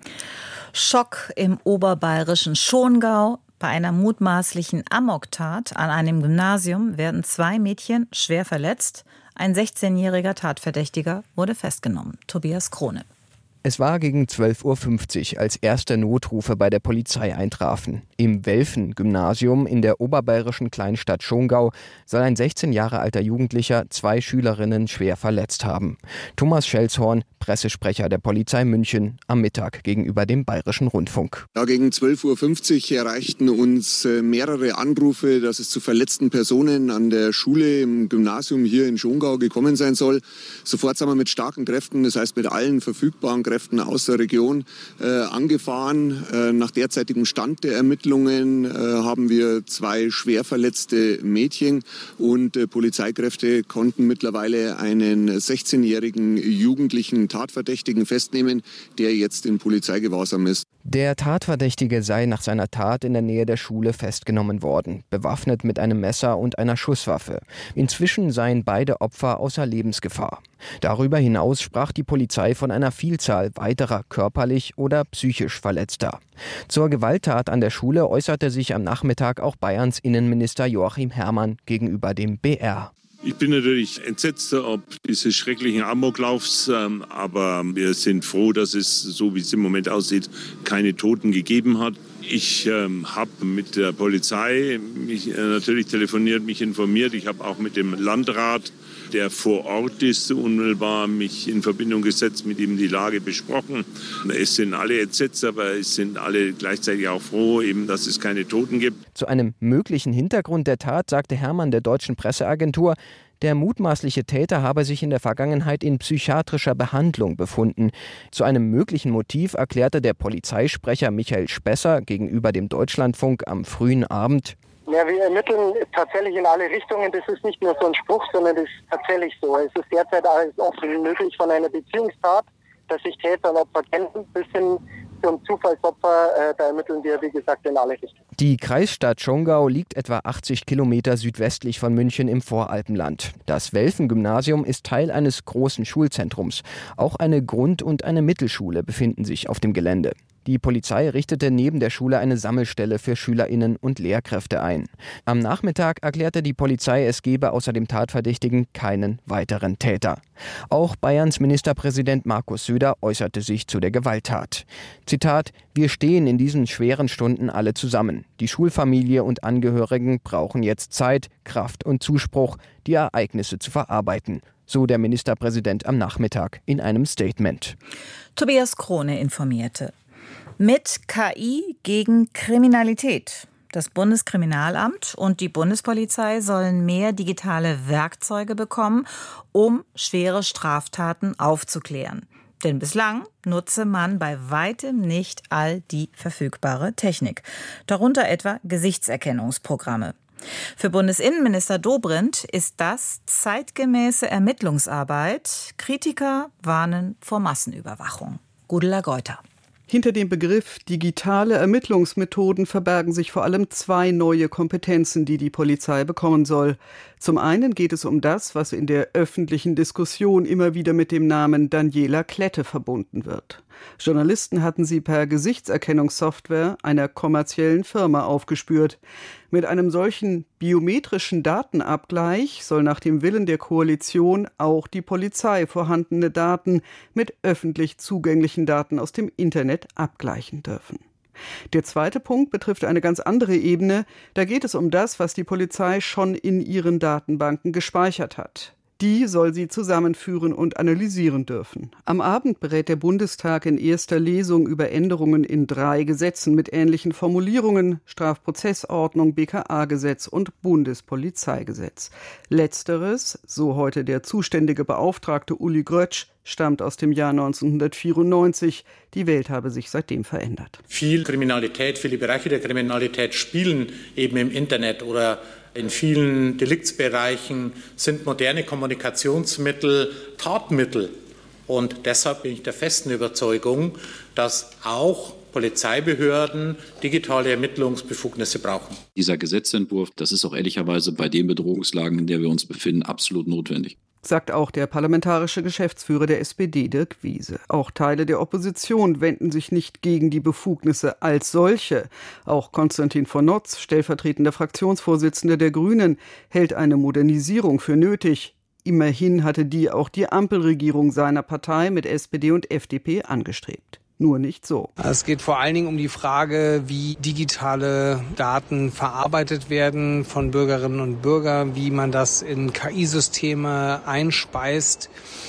Schock im oberbayerischen Schongau. Bei einer mutmaßlichen Amoktat an einem Gymnasium werden zwei Mädchen schwer verletzt. Ein sechzehnjähriger Tatverdächtiger wurde festgenommen. Tobias Krone. Es war gegen zwölf Uhr fünfzig, als erste Notrufe bei der Polizei eintrafen. Im Welfen-Gymnasium in der oberbayerischen Kleinstadt Schongau soll ein sechzehn Jahre alter Jugendlicher zwei Schülerinnen schwer verletzt haben. Thomas Schelzhorn, Pressesprecher der Polizei München, am Mittag gegenüber dem Bayerischen Rundfunk. Ja, gegen zwölf Uhr fünfzig erreichten uns mehrere Anrufe, dass es zu verletzten Personen an der Schule im Gymnasium hier in Schongau gekommen sein soll. Sofort sind wir mit starken Kräften, das heißt mit allen verfügbaren Kräften aus der Region äh, angefahren. Äh, nach derzeitigem Stand der Ermittlungen äh, haben wir zwei schwer verletzte Mädchen und äh, Polizeikräfte konnten mittlerweile einen sechzehnjährigen jugendlichen Tatverdächtigen festnehmen, der jetzt in Polizeigewahrsam ist. Der Tatverdächtige sei nach seiner Tat in der Nähe der Schule festgenommen worden, bewaffnet mit einem Messer und einer Schusswaffe. Inzwischen seien beide Opfer außer Lebensgefahr. Darüber hinaus sprach die Polizei von einer Vielzahl weiterer körperlich oder psychisch Verletzter. Zur Gewalttat an der Schule äußerte sich am Nachmittag auch Bayerns Innenminister Joachim Herrmann gegenüber dem B R. Ich bin natürlich entsetzt ob dieses schrecklichen Amoklaufs, aber wir sind froh, dass es, so wie es im Moment aussieht, keine Toten gegeben hat. Ich ähm, habe mit der Polizei mich, äh, natürlich telefoniert, mich informiert. Ich habe auch mit dem Landrat, der vor Ort ist, unmittelbar mich in Verbindung gesetzt, mit ihm die Lage besprochen. Es sind alle entsetzt, aber es sind alle gleichzeitig auch froh, eben, dass es keine Toten gibt. Zu einem möglichen Hintergrund der Tat sagte Herrmann der deutschen Presseagentur, der mutmaßliche Täter habe sich in der Vergangenheit in psychiatrischer Behandlung befunden. Zu einem möglichen Motiv erklärte der Polizeisprecher Michael Spesser gegenüber dem Deutschlandfunk am frühen Abend: Ja, wir ermitteln tatsächlich in alle Richtungen. Das ist nicht nur so ein Spruch, sondern das ist tatsächlich so. Es ist derzeit alles offen möglich von einer Beziehungstat, dass sich Täter und Opfer kennen, bis hin zum Zufallsopfer. Äh, da ermitteln wir, wie gesagt, in alle Richtungen. Die Kreisstadt Schongau liegt etwa achtzig Kilometer südwestlich von München im Voralpenland. Das Welfen-Gymnasium ist Teil eines großen Schulzentrums. Auch eine Grund- und eine Mittelschule befinden sich auf dem Gelände. Die Polizei richtete neben der Schule eine Sammelstelle für SchülerInnen und Lehrkräfte ein. Am Nachmittag erklärte die Polizei, es gebe außer dem Tatverdächtigen keinen weiteren Täter. Auch Bayerns Ministerpräsident Markus Söder äußerte sich zu der Gewalttat. Zitat: Wir stehen in diesen schweren Stunden alle zusammen. Die Schulfamilie und Angehörigen brauchen jetzt Zeit, Kraft und Zuspruch, die Ereignisse zu verarbeiten. So der Ministerpräsident am Nachmittag in einem Statement. Tobias Krone informierte. Mit K I gegen Kriminalität. Das Bundeskriminalamt und die Bundespolizei sollen mehr digitale Werkzeuge bekommen, um schwere Straftaten aufzuklären. Denn bislang nutze man bei weitem nicht all die verfügbare Technik. Darunter etwa Gesichtserkennungsprogramme. Für Bundesinnenminister Dobrindt ist das zeitgemäße Ermittlungsarbeit. Kritiker warnen vor Massenüberwachung. Gudula Geuter. Hinter dem Begriff digitale Ermittlungsmethoden verbergen sich vor allem zwei neue Kompetenzen, die die Polizei bekommen soll. Zum einen geht es um das, was in der öffentlichen Diskussion immer wieder mit dem Namen Daniela Klette verbunden wird. Journalisten hatten sie per Gesichtserkennungssoftware einer kommerziellen Firma aufgespürt. Mit einem solchen biometrischen Datenabgleich soll nach dem Willen der Koalition auch die Polizei vorhandene Daten mit öffentlich zugänglichen Daten aus dem Internet abgleichen dürfen. Der zweite Punkt betrifft eine ganz andere Ebene. Da geht es um das, was die Polizei schon in ihren Datenbanken gespeichert hat. Die soll sie zusammenführen und analysieren dürfen. Am Abend berät der Bundestag in erster Lesung über Änderungen in drei Gesetzen mit ähnlichen Formulierungen: Strafprozessordnung, B K A-Gesetz und Bundespolizeigesetz. Letzteres, so heute der zuständige Beauftragte Uli Grötsch, stammt aus dem Jahr neunzehnhundertvierundneunzig. Die Welt habe sich seitdem verändert. Viel Kriminalität, viele Bereiche der Kriminalität spielen eben im Internet oder in vielen Deliktsbereichen sind moderne Kommunikationsmittel Tatmittel. Und deshalb bin ich der festen Überzeugung, dass auch Polizeibehörden digitale Ermittlungsbefugnisse brauchen. Dieser Gesetzentwurf, das ist auch ehrlicherweise bei den Bedrohungslagen, in der wir uns befinden, absolut notwendig. Sagt auch der parlamentarische Geschäftsführer der S P D, Dirk Wiese. Auch Teile der Opposition wenden sich nicht gegen die Befugnisse als solche. Auch Konstantin von Notz, stellvertretender Fraktionsvorsitzender der Grünen, hält eine Modernisierung für nötig. Immerhin hatte die auch die Ampelregierung seiner Partei mit S P D und F D P angestrebt. Nur nicht so. Es geht vor allen Dingen um die Frage, wie digitale Daten verarbeitet werden von Bürgerinnen und Bürgern, wie man das in K I-Systeme einspeist.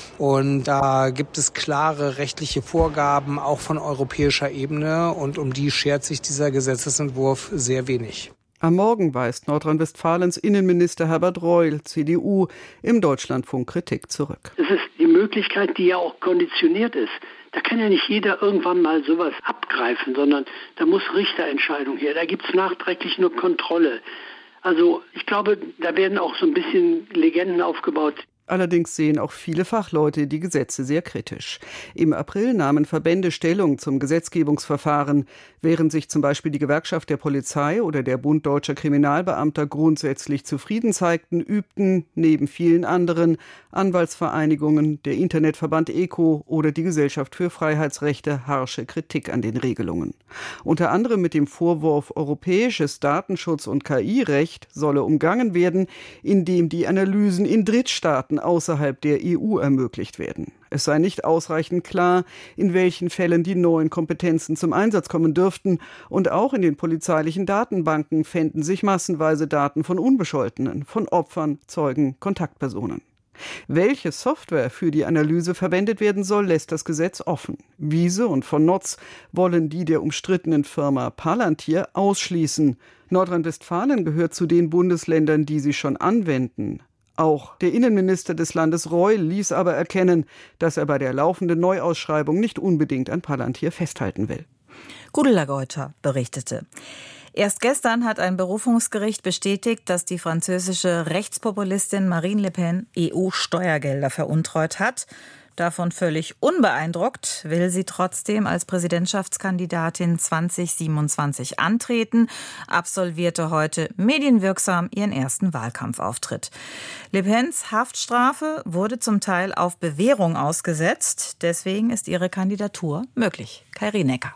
Und da gibt es klare rechtliche Vorgaben, auch von europäischer Ebene. Und um die schert sich dieser Gesetzesentwurf sehr wenig. Am Morgen weist Nordrhein-Westfalens Innenminister Herbert Reul, C D U, im Deutschlandfunk Kritik zurück. Das ist die Möglichkeit, die ja auch konditioniert ist. Da kann ja nicht jeder irgendwann mal sowas abgreifen, sondern da muss Richterentscheidung her. Da gibt es nachträglich nur Kontrolle. Also ich glaube, da werden auch so ein bisschen Legenden aufgebaut. Allerdings sehen auch viele Fachleute die Gesetze sehr kritisch. Im April nahmen Verbände Stellung zum Gesetzgebungsverfahren. Während sich zum Beispiel die Gewerkschaft der Polizei oder der Bund Deutscher Kriminalbeamter grundsätzlich zufrieden zeigten, übten neben vielen anderen Anwaltsvereinigungen, der Internetverband ECO oder die Gesellschaft für Freiheitsrechte harsche Kritik an den Regelungen. Unter anderem mit dem Vorwurf, europäisches Datenschutz- und K I-Recht solle umgangen werden, indem die Analysen in Drittstaaten außerhalb der E U ermöglicht werden. Es sei nicht ausreichend klar, in welchen Fällen die neuen Kompetenzen zum Einsatz kommen dürften. Und auch in den polizeilichen Datenbanken fänden sich massenweise Daten von Unbescholtenen, von Opfern, Zeugen, Kontaktpersonen. Welche Software für die Analyse verwendet werden soll, lässt das Gesetz offen. Wiese und von Notz wollen die der umstrittenen Firma Palantir ausschließen. Nordrhein-Westfalen gehört zu den Bundesländern, die sie schon anwenden. Auch der Innenminister des Landes Reul ließ aber erkennen, dass er bei der laufenden Neuausschreibung nicht unbedingt an Palantir festhalten will. Gudula Geuter berichtete. Erst gestern hat ein Berufungsgericht bestätigt, dass die französische Rechtspopulistin Marine Le Pen E U-Steuergelder veruntreut hat. Davon völlig unbeeindruckt will sie trotzdem als Präsidentschaftskandidatin zwanzig siebenundzwanzig antreten, absolvierte heute medienwirksam ihren ersten Wahlkampfauftritt. Le Pens Haftstrafe wurde zum Teil auf Bewährung ausgesetzt, deswegen ist ihre Kandidatur möglich. Kairi Necker.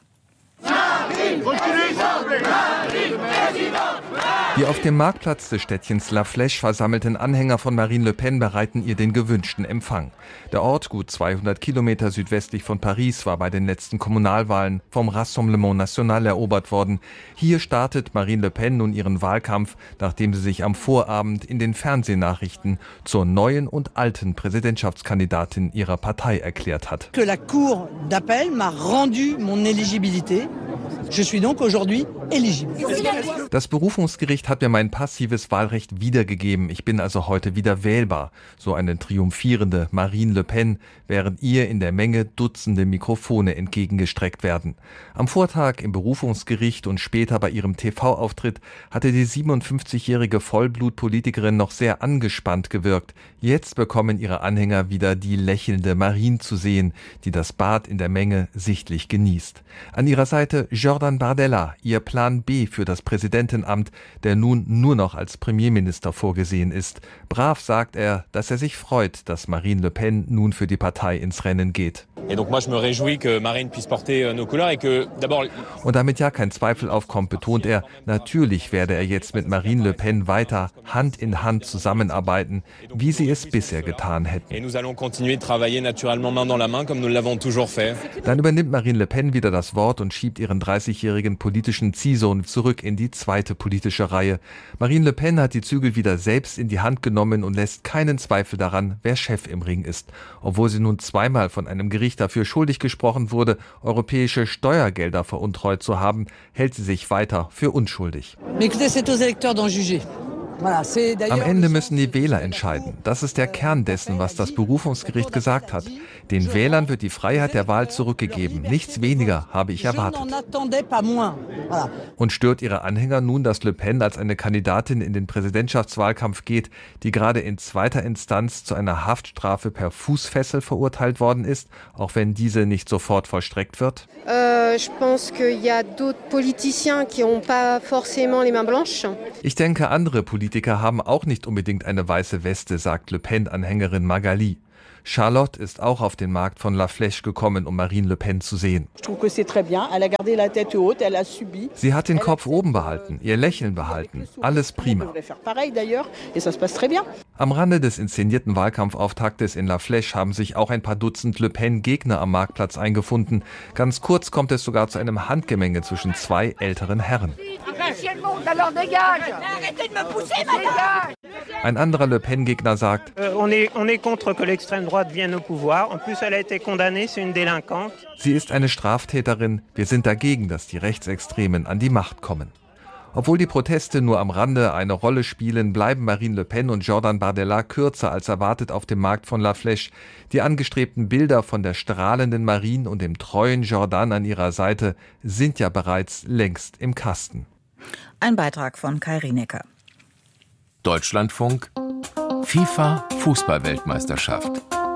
Die auf dem Marktplatz des Städtchens La Flèche versammelten Anhänger von Marine Le Pen bereiten ihr den gewünschten Empfang. Der Ort, gut zweihundert Kilometer südwestlich von Paris, war bei den letzten Kommunalwahlen vom Rassemblement National erobert worden. Hier startet Marine Le Pen nun ihren Wahlkampf, nachdem sie sich am Vorabend in den Fernsehnachrichten zur neuen und alten Präsidentschaftskandidatin ihrer Partei erklärt hat. Que la Cour d'appel m'a rendu mon éligibilité. Je suis donc aujourd'hui Das Berufungsgericht hat mir mein passives Wahlrecht wiedergegeben. Ich bin also heute wieder wählbar. So eine triumphierende Marine Le Pen, während ihr in der Menge Dutzende Mikrofone entgegengestreckt werden. Am Vortag im Berufungsgericht und später bei ihrem T V-Auftritt hatte die siebenundfünfzigjährige Vollblutpolitikerin noch sehr angespannt gewirkt. Jetzt bekommen ihre Anhänger wieder die lächelnde Marine zu sehen, die das Bad in der Menge sichtlich genießt. An ihrer Seite Jordan Bardella, ihr Plan B für das Präsidentenamt, der nun nur noch als Premierminister vorgesehen ist. Brav sagt er, dass er sich freut, dass Marine Le Pen nun für die Partei ins Rennen geht. Und damit ja kein Zweifel aufkommt, betont er, natürlich werde er jetzt mit Marine Le Pen weiter Hand in Hand zusammenarbeiten, wie sie es bisher getan hätten. Dann übernimmt Marine Le Pen wieder das Wort und schiebt ihren dreißigjährigen politischen Ziehsohn zurück in die zweite politische Reihe. Marine Le Pen hat die Zügel wieder selbst in die Hand genommen und lässt keinen Zweifel daran, wer Chef im Ring ist. Obwohl sie nun zweimal von einem Gericht dafür schuldig gesprochen wurde, europäische Steuergelder veruntreut zu haben, hält sie sich weiter für unschuldig. Am Ende müssen die Wähler entscheiden. Das ist der Kern dessen, was das Berufungsgericht gesagt hat. Den Wählern wird die Freiheit der Wahl zurückgegeben. Nichts weniger habe ich erwartet. Und stört ihre Anhänger nun, dass Le Pen als eine Kandidatin in den Präsidentschaftswahlkampf geht, die gerade in zweiter Instanz zu einer Haftstrafe per Fußfessel verurteilt worden ist, auch wenn diese nicht sofort vollstreckt wird? Ich denke, andere Politiker haben auch nicht unbedingt eine weiße Weste, sagt Le Pen-Anhängerin Magali. Charlotte ist auch auf den Markt von La Flèche gekommen, um Marine Le Pen zu sehen. Sie hat den Kopf oben behalten, ihr Lächeln behalten. Alles prima. Am Rande des inszenierten Wahlkampfauftaktes in La Flèche haben sich auch ein paar Dutzend Le Pen-Gegner am Marktplatz eingefunden. Ganz kurz kommt es sogar zu einem Handgemenge zwischen zwei älteren Herren. Ein anderer Le Pen-Gegner sagt, sie ist eine Straftäterin, wir sind dagegen, dass die Rechtsextremen an die Macht kommen. Obwohl die Proteste nur am Rande eine Rolle spielen, bleiben Marine Le Pen und Jordan Bardella kürzer als erwartet auf dem Markt von La Flèche. Die angestrebten Bilder von der strahlenden Marine und dem treuen Jordan an ihrer Seite sind ja bereits längst im Kasten. Ein Beitrag von Kai Rienecker. Deutschlandfunk FIFA-Fußball-Weltmeisterschaft.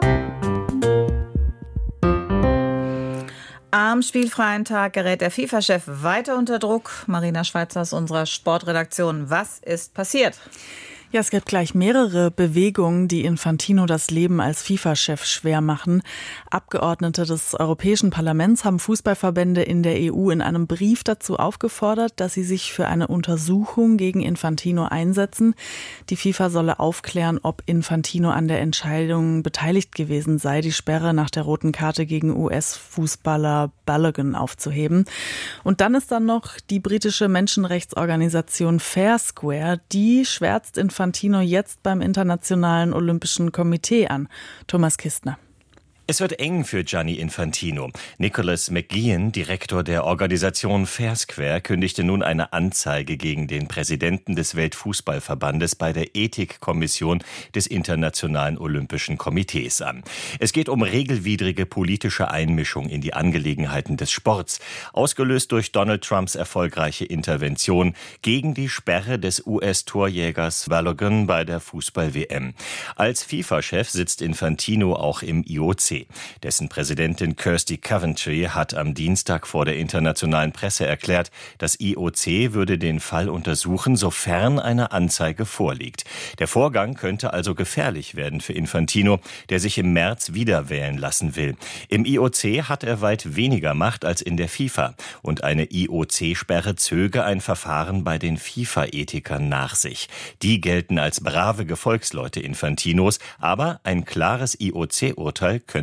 Am spielfreien Tag gerät der FIFA-Chef weiter unter Druck. Marina Schweizer aus unserer Sportredaktion. Was ist passiert? Ja, es gibt gleich mehrere Bewegungen, die Infantino das Leben als FIFA-Chef schwer machen. Abgeordnete des Europäischen Parlaments haben Fußballverbände in der E U in einem Brief dazu aufgefordert, dass sie sich für eine Untersuchung gegen Infantino einsetzen. Die FIFA solle aufklären, ob Infantino an der Entscheidung beteiligt gewesen sei, die Sperre nach der roten Karte gegen U S-Fußballer Balogun aufzuheben. Und dann ist dann noch die britische Menschenrechtsorganisation Fair Square, die schwärzt Infantino Infantino jetzt beim Internationalen Olympischen Komitee an. Thomas Kistner. Es wird eng für Gianni Infantino. Nicholas McGeehan, Direktor der Organisation Fair Square, kündigte nun eine Anzeige gegen den Präsidenten des Weltfußballverbandes bei der Ethikkommission des Internationalen Olympischen Komitees an. Es geht um regelwidrige politische Einmischung in die Angelegenheiten des Sports, ausgelöst durch Donald Trumps erfolgreiche Intervention gegen die Sperre des U S-Torjägers Balogun bei der Fußball-W M. Als FIFA-Chef sitzt Infantino auch im I O C. Dessen Präsidentin Kirsty Coventry hat am Dienstag vor der internationalen Presse erklärt, das I O C würde den Fall untersuchen, sofern eine Anzeige vorliegt. Der Vorgang könnte also gefährlich werden für Infantino, der sich im März wieder wählen lassen will. Im I O C hat er weit weniger Macht als in der FIFA und eine I O C-Sperre zöge ein Verfahren bei den FIFA-Ethikern nach sich. Die gelten als brave Gefolgsleute Infantinos, aber ein klares I O C-Urteil könnte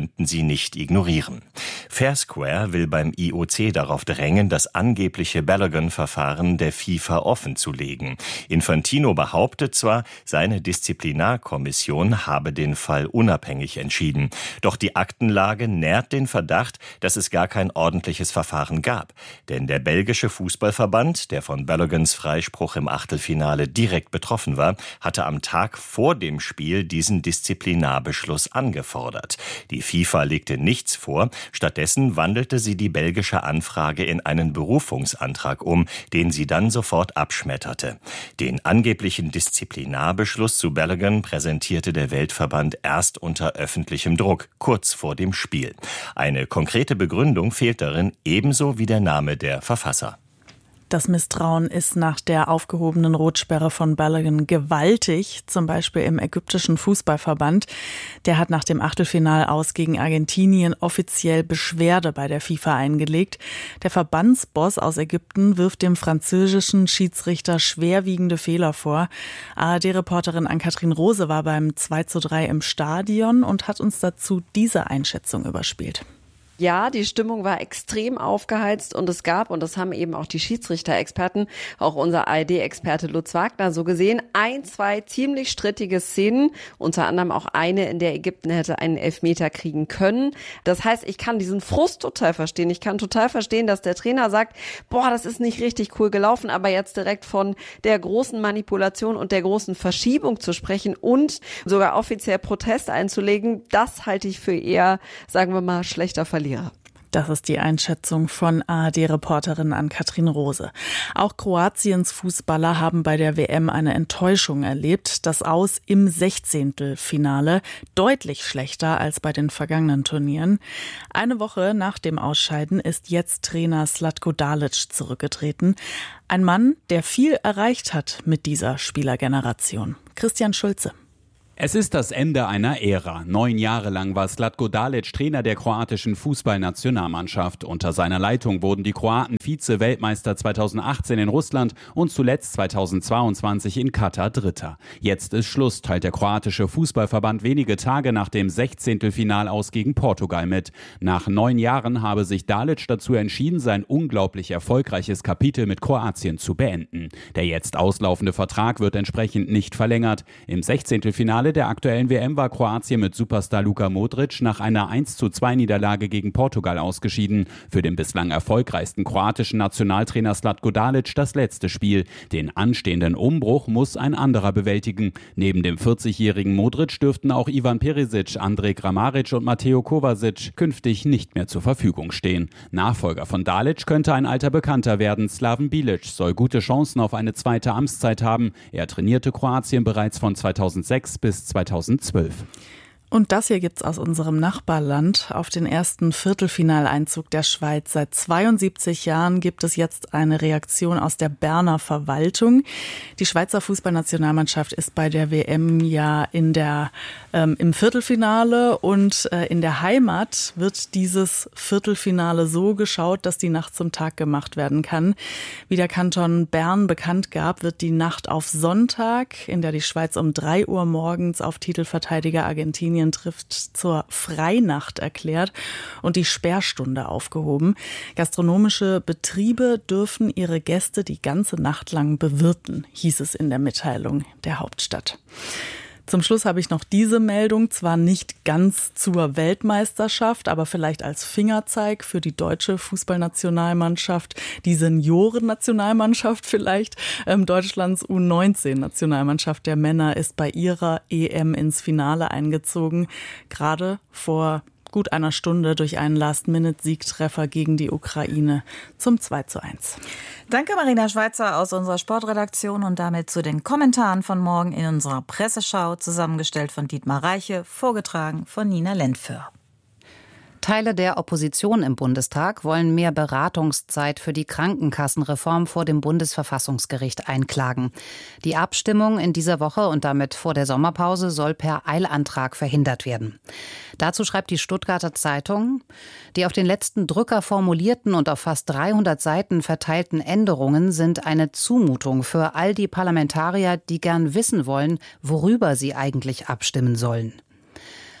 könnten sie nicht ignorieren. Fair Square will beim I O C darauf drängen, das angebliche Balogun-Verfahren der FIFA offenzulegen. Infantino behauptet zwar, seine Disziplinarkommission habe den Fall unabhängig entschieden. Doch die Aktenlage nährt den Verdacht, dass es gar kein ordentliches Verfahren gab. Denn der belgische Fußballverband, der von Baloguns Freispruch im Achtelfinale direkt betroffen war, hatte am Tag vor dem Spiel diesen Disziplinarbeschluss angefordert. Die FIFA legte nichts vor, stattdessen wandelte sie die belgische Anfrage in einen Berufungsantrag um, den sie dann sofort abschmetterte. Den angeblichen Disziplinarbeschluss zu Balogun präsentierte der Weltverband erst unter öffentlichem Druck, kurz vor dem Spiel. Eine konkrete Begründung fehlt darin, ebenso wie der Name der Verfasser. Das Misstrauen ist nach der aufgehobenen Rotsperre von Balogun gewaltig, zum Beispiel im ägyptischen Fußballverband. Der hat nach dem Achtelfinalaus gegen Argentinien offiziell Beschwerde bei der FIFA eingelegt. Der Verbandsboss aus Ägypten wirft dem französischen Schiedsrichter schwerwiegende Fehler vor. A R D-Reporterin Ann-Kathrin Rose war beim zwei zu drei im Stadion und hat uns dazu diese Einschätzung überspielt. Ja, die Stimmung war extrem aufgeheizt und es gab, und das haben eben auch die Schiedsrichter-Experten, auch unser A R D-Experte Lutz Wagner so gesehen, ein, zwei ziemlich strittige Szenen, unter anderem auch eine, in der Ägypten hätte einen Elfmeter kriegen können. Das heißt, ich kann diesen Frust total verstehen. Ich kann total verstehen, dass der Trainer sagt, boah, das ist nicht richtig cool gelaufen, aber jetzt direkt von der großen Manipulation und der großen Verschiebung zu sprechen und sogar offiziell Protest einzulegen, das halte ich für eher, sagen wir mal, schlechter Verlierer. Das ist die Einschätzung von A R D-Reporterin Ann-Kathrin Rose. Auch Kroatiens Fußballer haben bei der W M eine Enttäuschung erlebt. Das Aus im Sechzehntelfinale deutlich schlechter als bei den vergangenen Turnieren. Eine Woche nach dem Ausscheiden ist jetzt Trainer Zlatko Dalic zurückgetreten. Ein Mann, der viel erreicht hat mit dieser Spielergeneration. Christian Schulze. Es ist das Ende einer Ära. Neun Jahre lang war Zlatko Dalic Trainer der kroatischen Fußballnationalmannschaft. Unter seiner Leitung wurden die Kroaten Vize-Weltmeister zweitausendachtzehn in Russland und zuletzt zweitausendzweiundzwanzig in Katar Dritter. Jetzt ist Schluss, teilt der kroatische Fußballverband wenige Tage nach dem Sechzehntelfinalaus gegen Portugal mit. Nach neun Jahren habe sich Dalic dazu entschieden, sein unglaublich erfolgreiches Kapitel mit Kroatien zu beenden. Der jetzt auslaufende Vertrag wird entsprechend nicht verlängert. Im Sechzehntelfinale der aktuellen W M war Kroatien mit Superstar Luka Modric nach einer eins zu zwei Niederlage gegen Portugal ausgeschieden. Für den bislang erfolgreichsten kroatischen Nationaltrainer Zlatko Dalic das letzte Spiel. Den anstehenden Umbruch muss ein anderer bewältigen. Neben dem vierzigjährigen Modric dürften auch Ivan Perisic, Andrej Kramaric und Mateo Kovacic künftig nicht mehr zur Verfügung stehen. Nachfolger von Dalic könnte ein alter Bekannter werden. Slaven Bilic soll gute Chancen auf eine zweite Amtszeit haben. Er trainierte Kroatien bereits von zweitausendsechs bis zweitausendzwölf. Und das hier gibt's aus unserem Nachbarland. Auf den ersten Viertelfinaleinzug der Schweiz seit zweiundsiebzig Jahren gibt es jetzt eine Reaktion aus der Berner Verwaltung. Die Schweizer Fußballnationalmannschaft ist bei der W M ja in der, ähm, im Viertelfinale und äh, in der Heimat wird dieses Viertelfinale so geschaut, dass die Nacht zum Tag gemacht werden kann. Wie der Kanton Bern bekannt gab, wird die Nacht auf Sonntag, in der die Schweiz um drei Uhr morgens auf Titelverteidiger Argentinien trifft, zur Freinacht erklärt und die Sperrstunde aufgehoben. Gastronomische Betriebe dürfen ihre Gäste die ganze Nacht lang bewirten, hieß es in der Mitteilung der Hauptstadt. Zum Schluss habe ich noch diese Meldung, zwar nicht ganz zur Weltmeisterschaft, aber vielleicht als Fingerzeig für die deutsche Fußballnationalmannschaft, die Seniorennationalmannschaft vielleicht. Ähm, Deutschlands U neunzehn-Nationalmannschaft der Männer ist bei ihrer E M ins Finale eingezogen, gerade vor gut einer Stunde durch einen Last-Minute-Siegtreffer gegen die Ukraine zum zwei zu eins. Danke, Marina Schweizer aus unserer Sportredaktion und damit zu den Kommentaren von morgen in unserer Presseschau, zusammengestellt von Dietmar Reiche, vorgetragen von Nina Lentföhr. Teile der Opposition im Bundestag wollen mehr Beratungszeit für die Krankenkassenreform vor dem Bundesverfassungsgericht einklagen. Die Abstimmung in dieser Woche und damit vor der Sommerpause soll per Eilantrag verhindert werden. Dazu schreibt die Stuttgarter Zeitung, die auf den letzten Drücker formulierten und auf fast dreihundert Seiten verteilten Änderungen sind eine Zumutung für all die Parlamentarier, die gern wissen wollen, worüber sie eigentlich abstimmen sollen.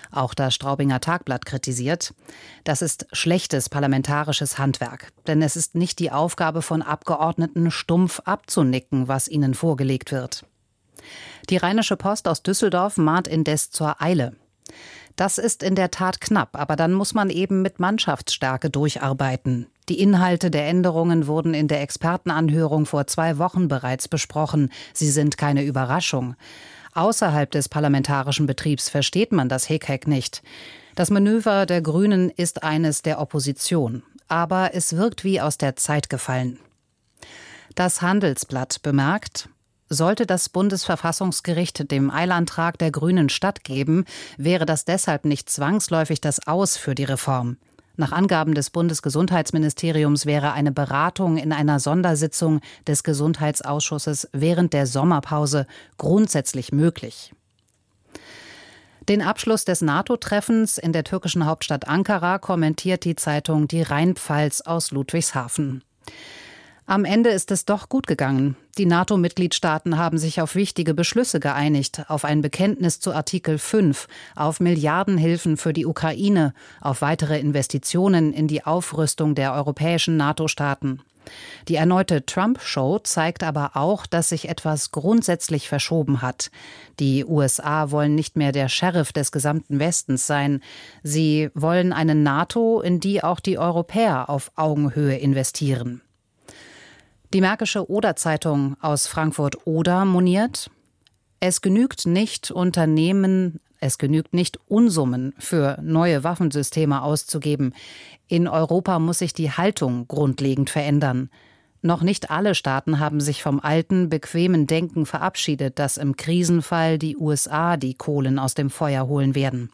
Auch das Straubinger Tagblatt kritisiert: Das ist schlechtes parlamentarisches Handwerk. Denn es ist nicht die Aufgabe von Abgeordneten, stumpf abzunicken, was ihnen vorgelegt wird. Die Rheinische Post aus Düsseldorf mahnt indes zur Eile. Das ist in der Tat knapp, aber dann muss man eben mit Mannschaftsstärke durcharbeiten. Die Inhalte der Änderungen wurden in der Expertenanhörung vor zwei Wochen bereits besprochen. Sie sind keine Überraschung. Außerhalb des parlamentarischen Betriebs versteht man das Hickhack nicht. Das Manöver der Grünen ist eines der Opposition. Aber es wirkt wie aus der Zeit gefallen. Das Handelsblatt bemerkt: Sollte das Bundesverfassungsgericht dem Eilantrag der Grünen stattgeben, wäre das deshalb nicht zwangsläufig das Aus für die Reform. Nach Angaben des Bundesgesundheitsministeriums wäre eine Beratung in einer Sondersitzung des Gesundheitsausschusses während der Sommerpause grundsätzlich möglich. Den Abschluss des NATO-Treffens in der türkischen Hauptstadt Ankara kommentiert die Zeitung Die Rheinpfalz aus Ludwigshafen. Am Ende ist es doch gut gegangen. Die NATO-Mitgliedstaaten haben sich auf wichtige Beschlüsse geeinigt, auf ein Bekenntnis zu Artikel fünf, auf Milliardenhilfen für die Ukraine, auf weitere Investitionen in die Aufrüstung der europäischen NATO-Staaten. Die erneute Trump-Show zeigt aber auch, dass sich etwas grundsätzlich verschoben hat. Die U S A wollen nicht mehr der Sheriff des gesamten Westens sein. Sie wollen eine NATO, in die auch die Europäer auf Augenhöhe investieren. Die Märkische Oder-Zeitung aus Frankfurt-Oder moniert: Es genügt nicht, Unternehmen, es genügt nicht, Unsummen für neue Waffensysteme auszugeben. In Europa muss sich die Haltung grundlegend verändern. Noch nicht alle Staaten haben sich vom alten, bequemen Denken verabschiedet, dass im Krisenfall die U S A die Kohlen aus dem Feuer holen werden.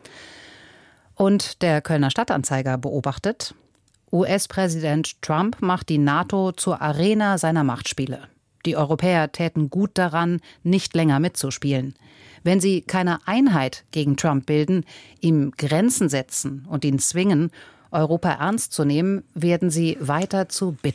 Und der Kölner Stadtanzeiger beobachtet: U S-Präsident Trump macht die NATO zur Arena seiner Machtspiele. Die Europäer täten gut daran, nicht länger mitzuspielen. Wenn sie keine Einheit gegen Trump bilden, ihm Grenzen setzen und ihn zwingen, Europa ernst zu nehmen, werden sie weiter zu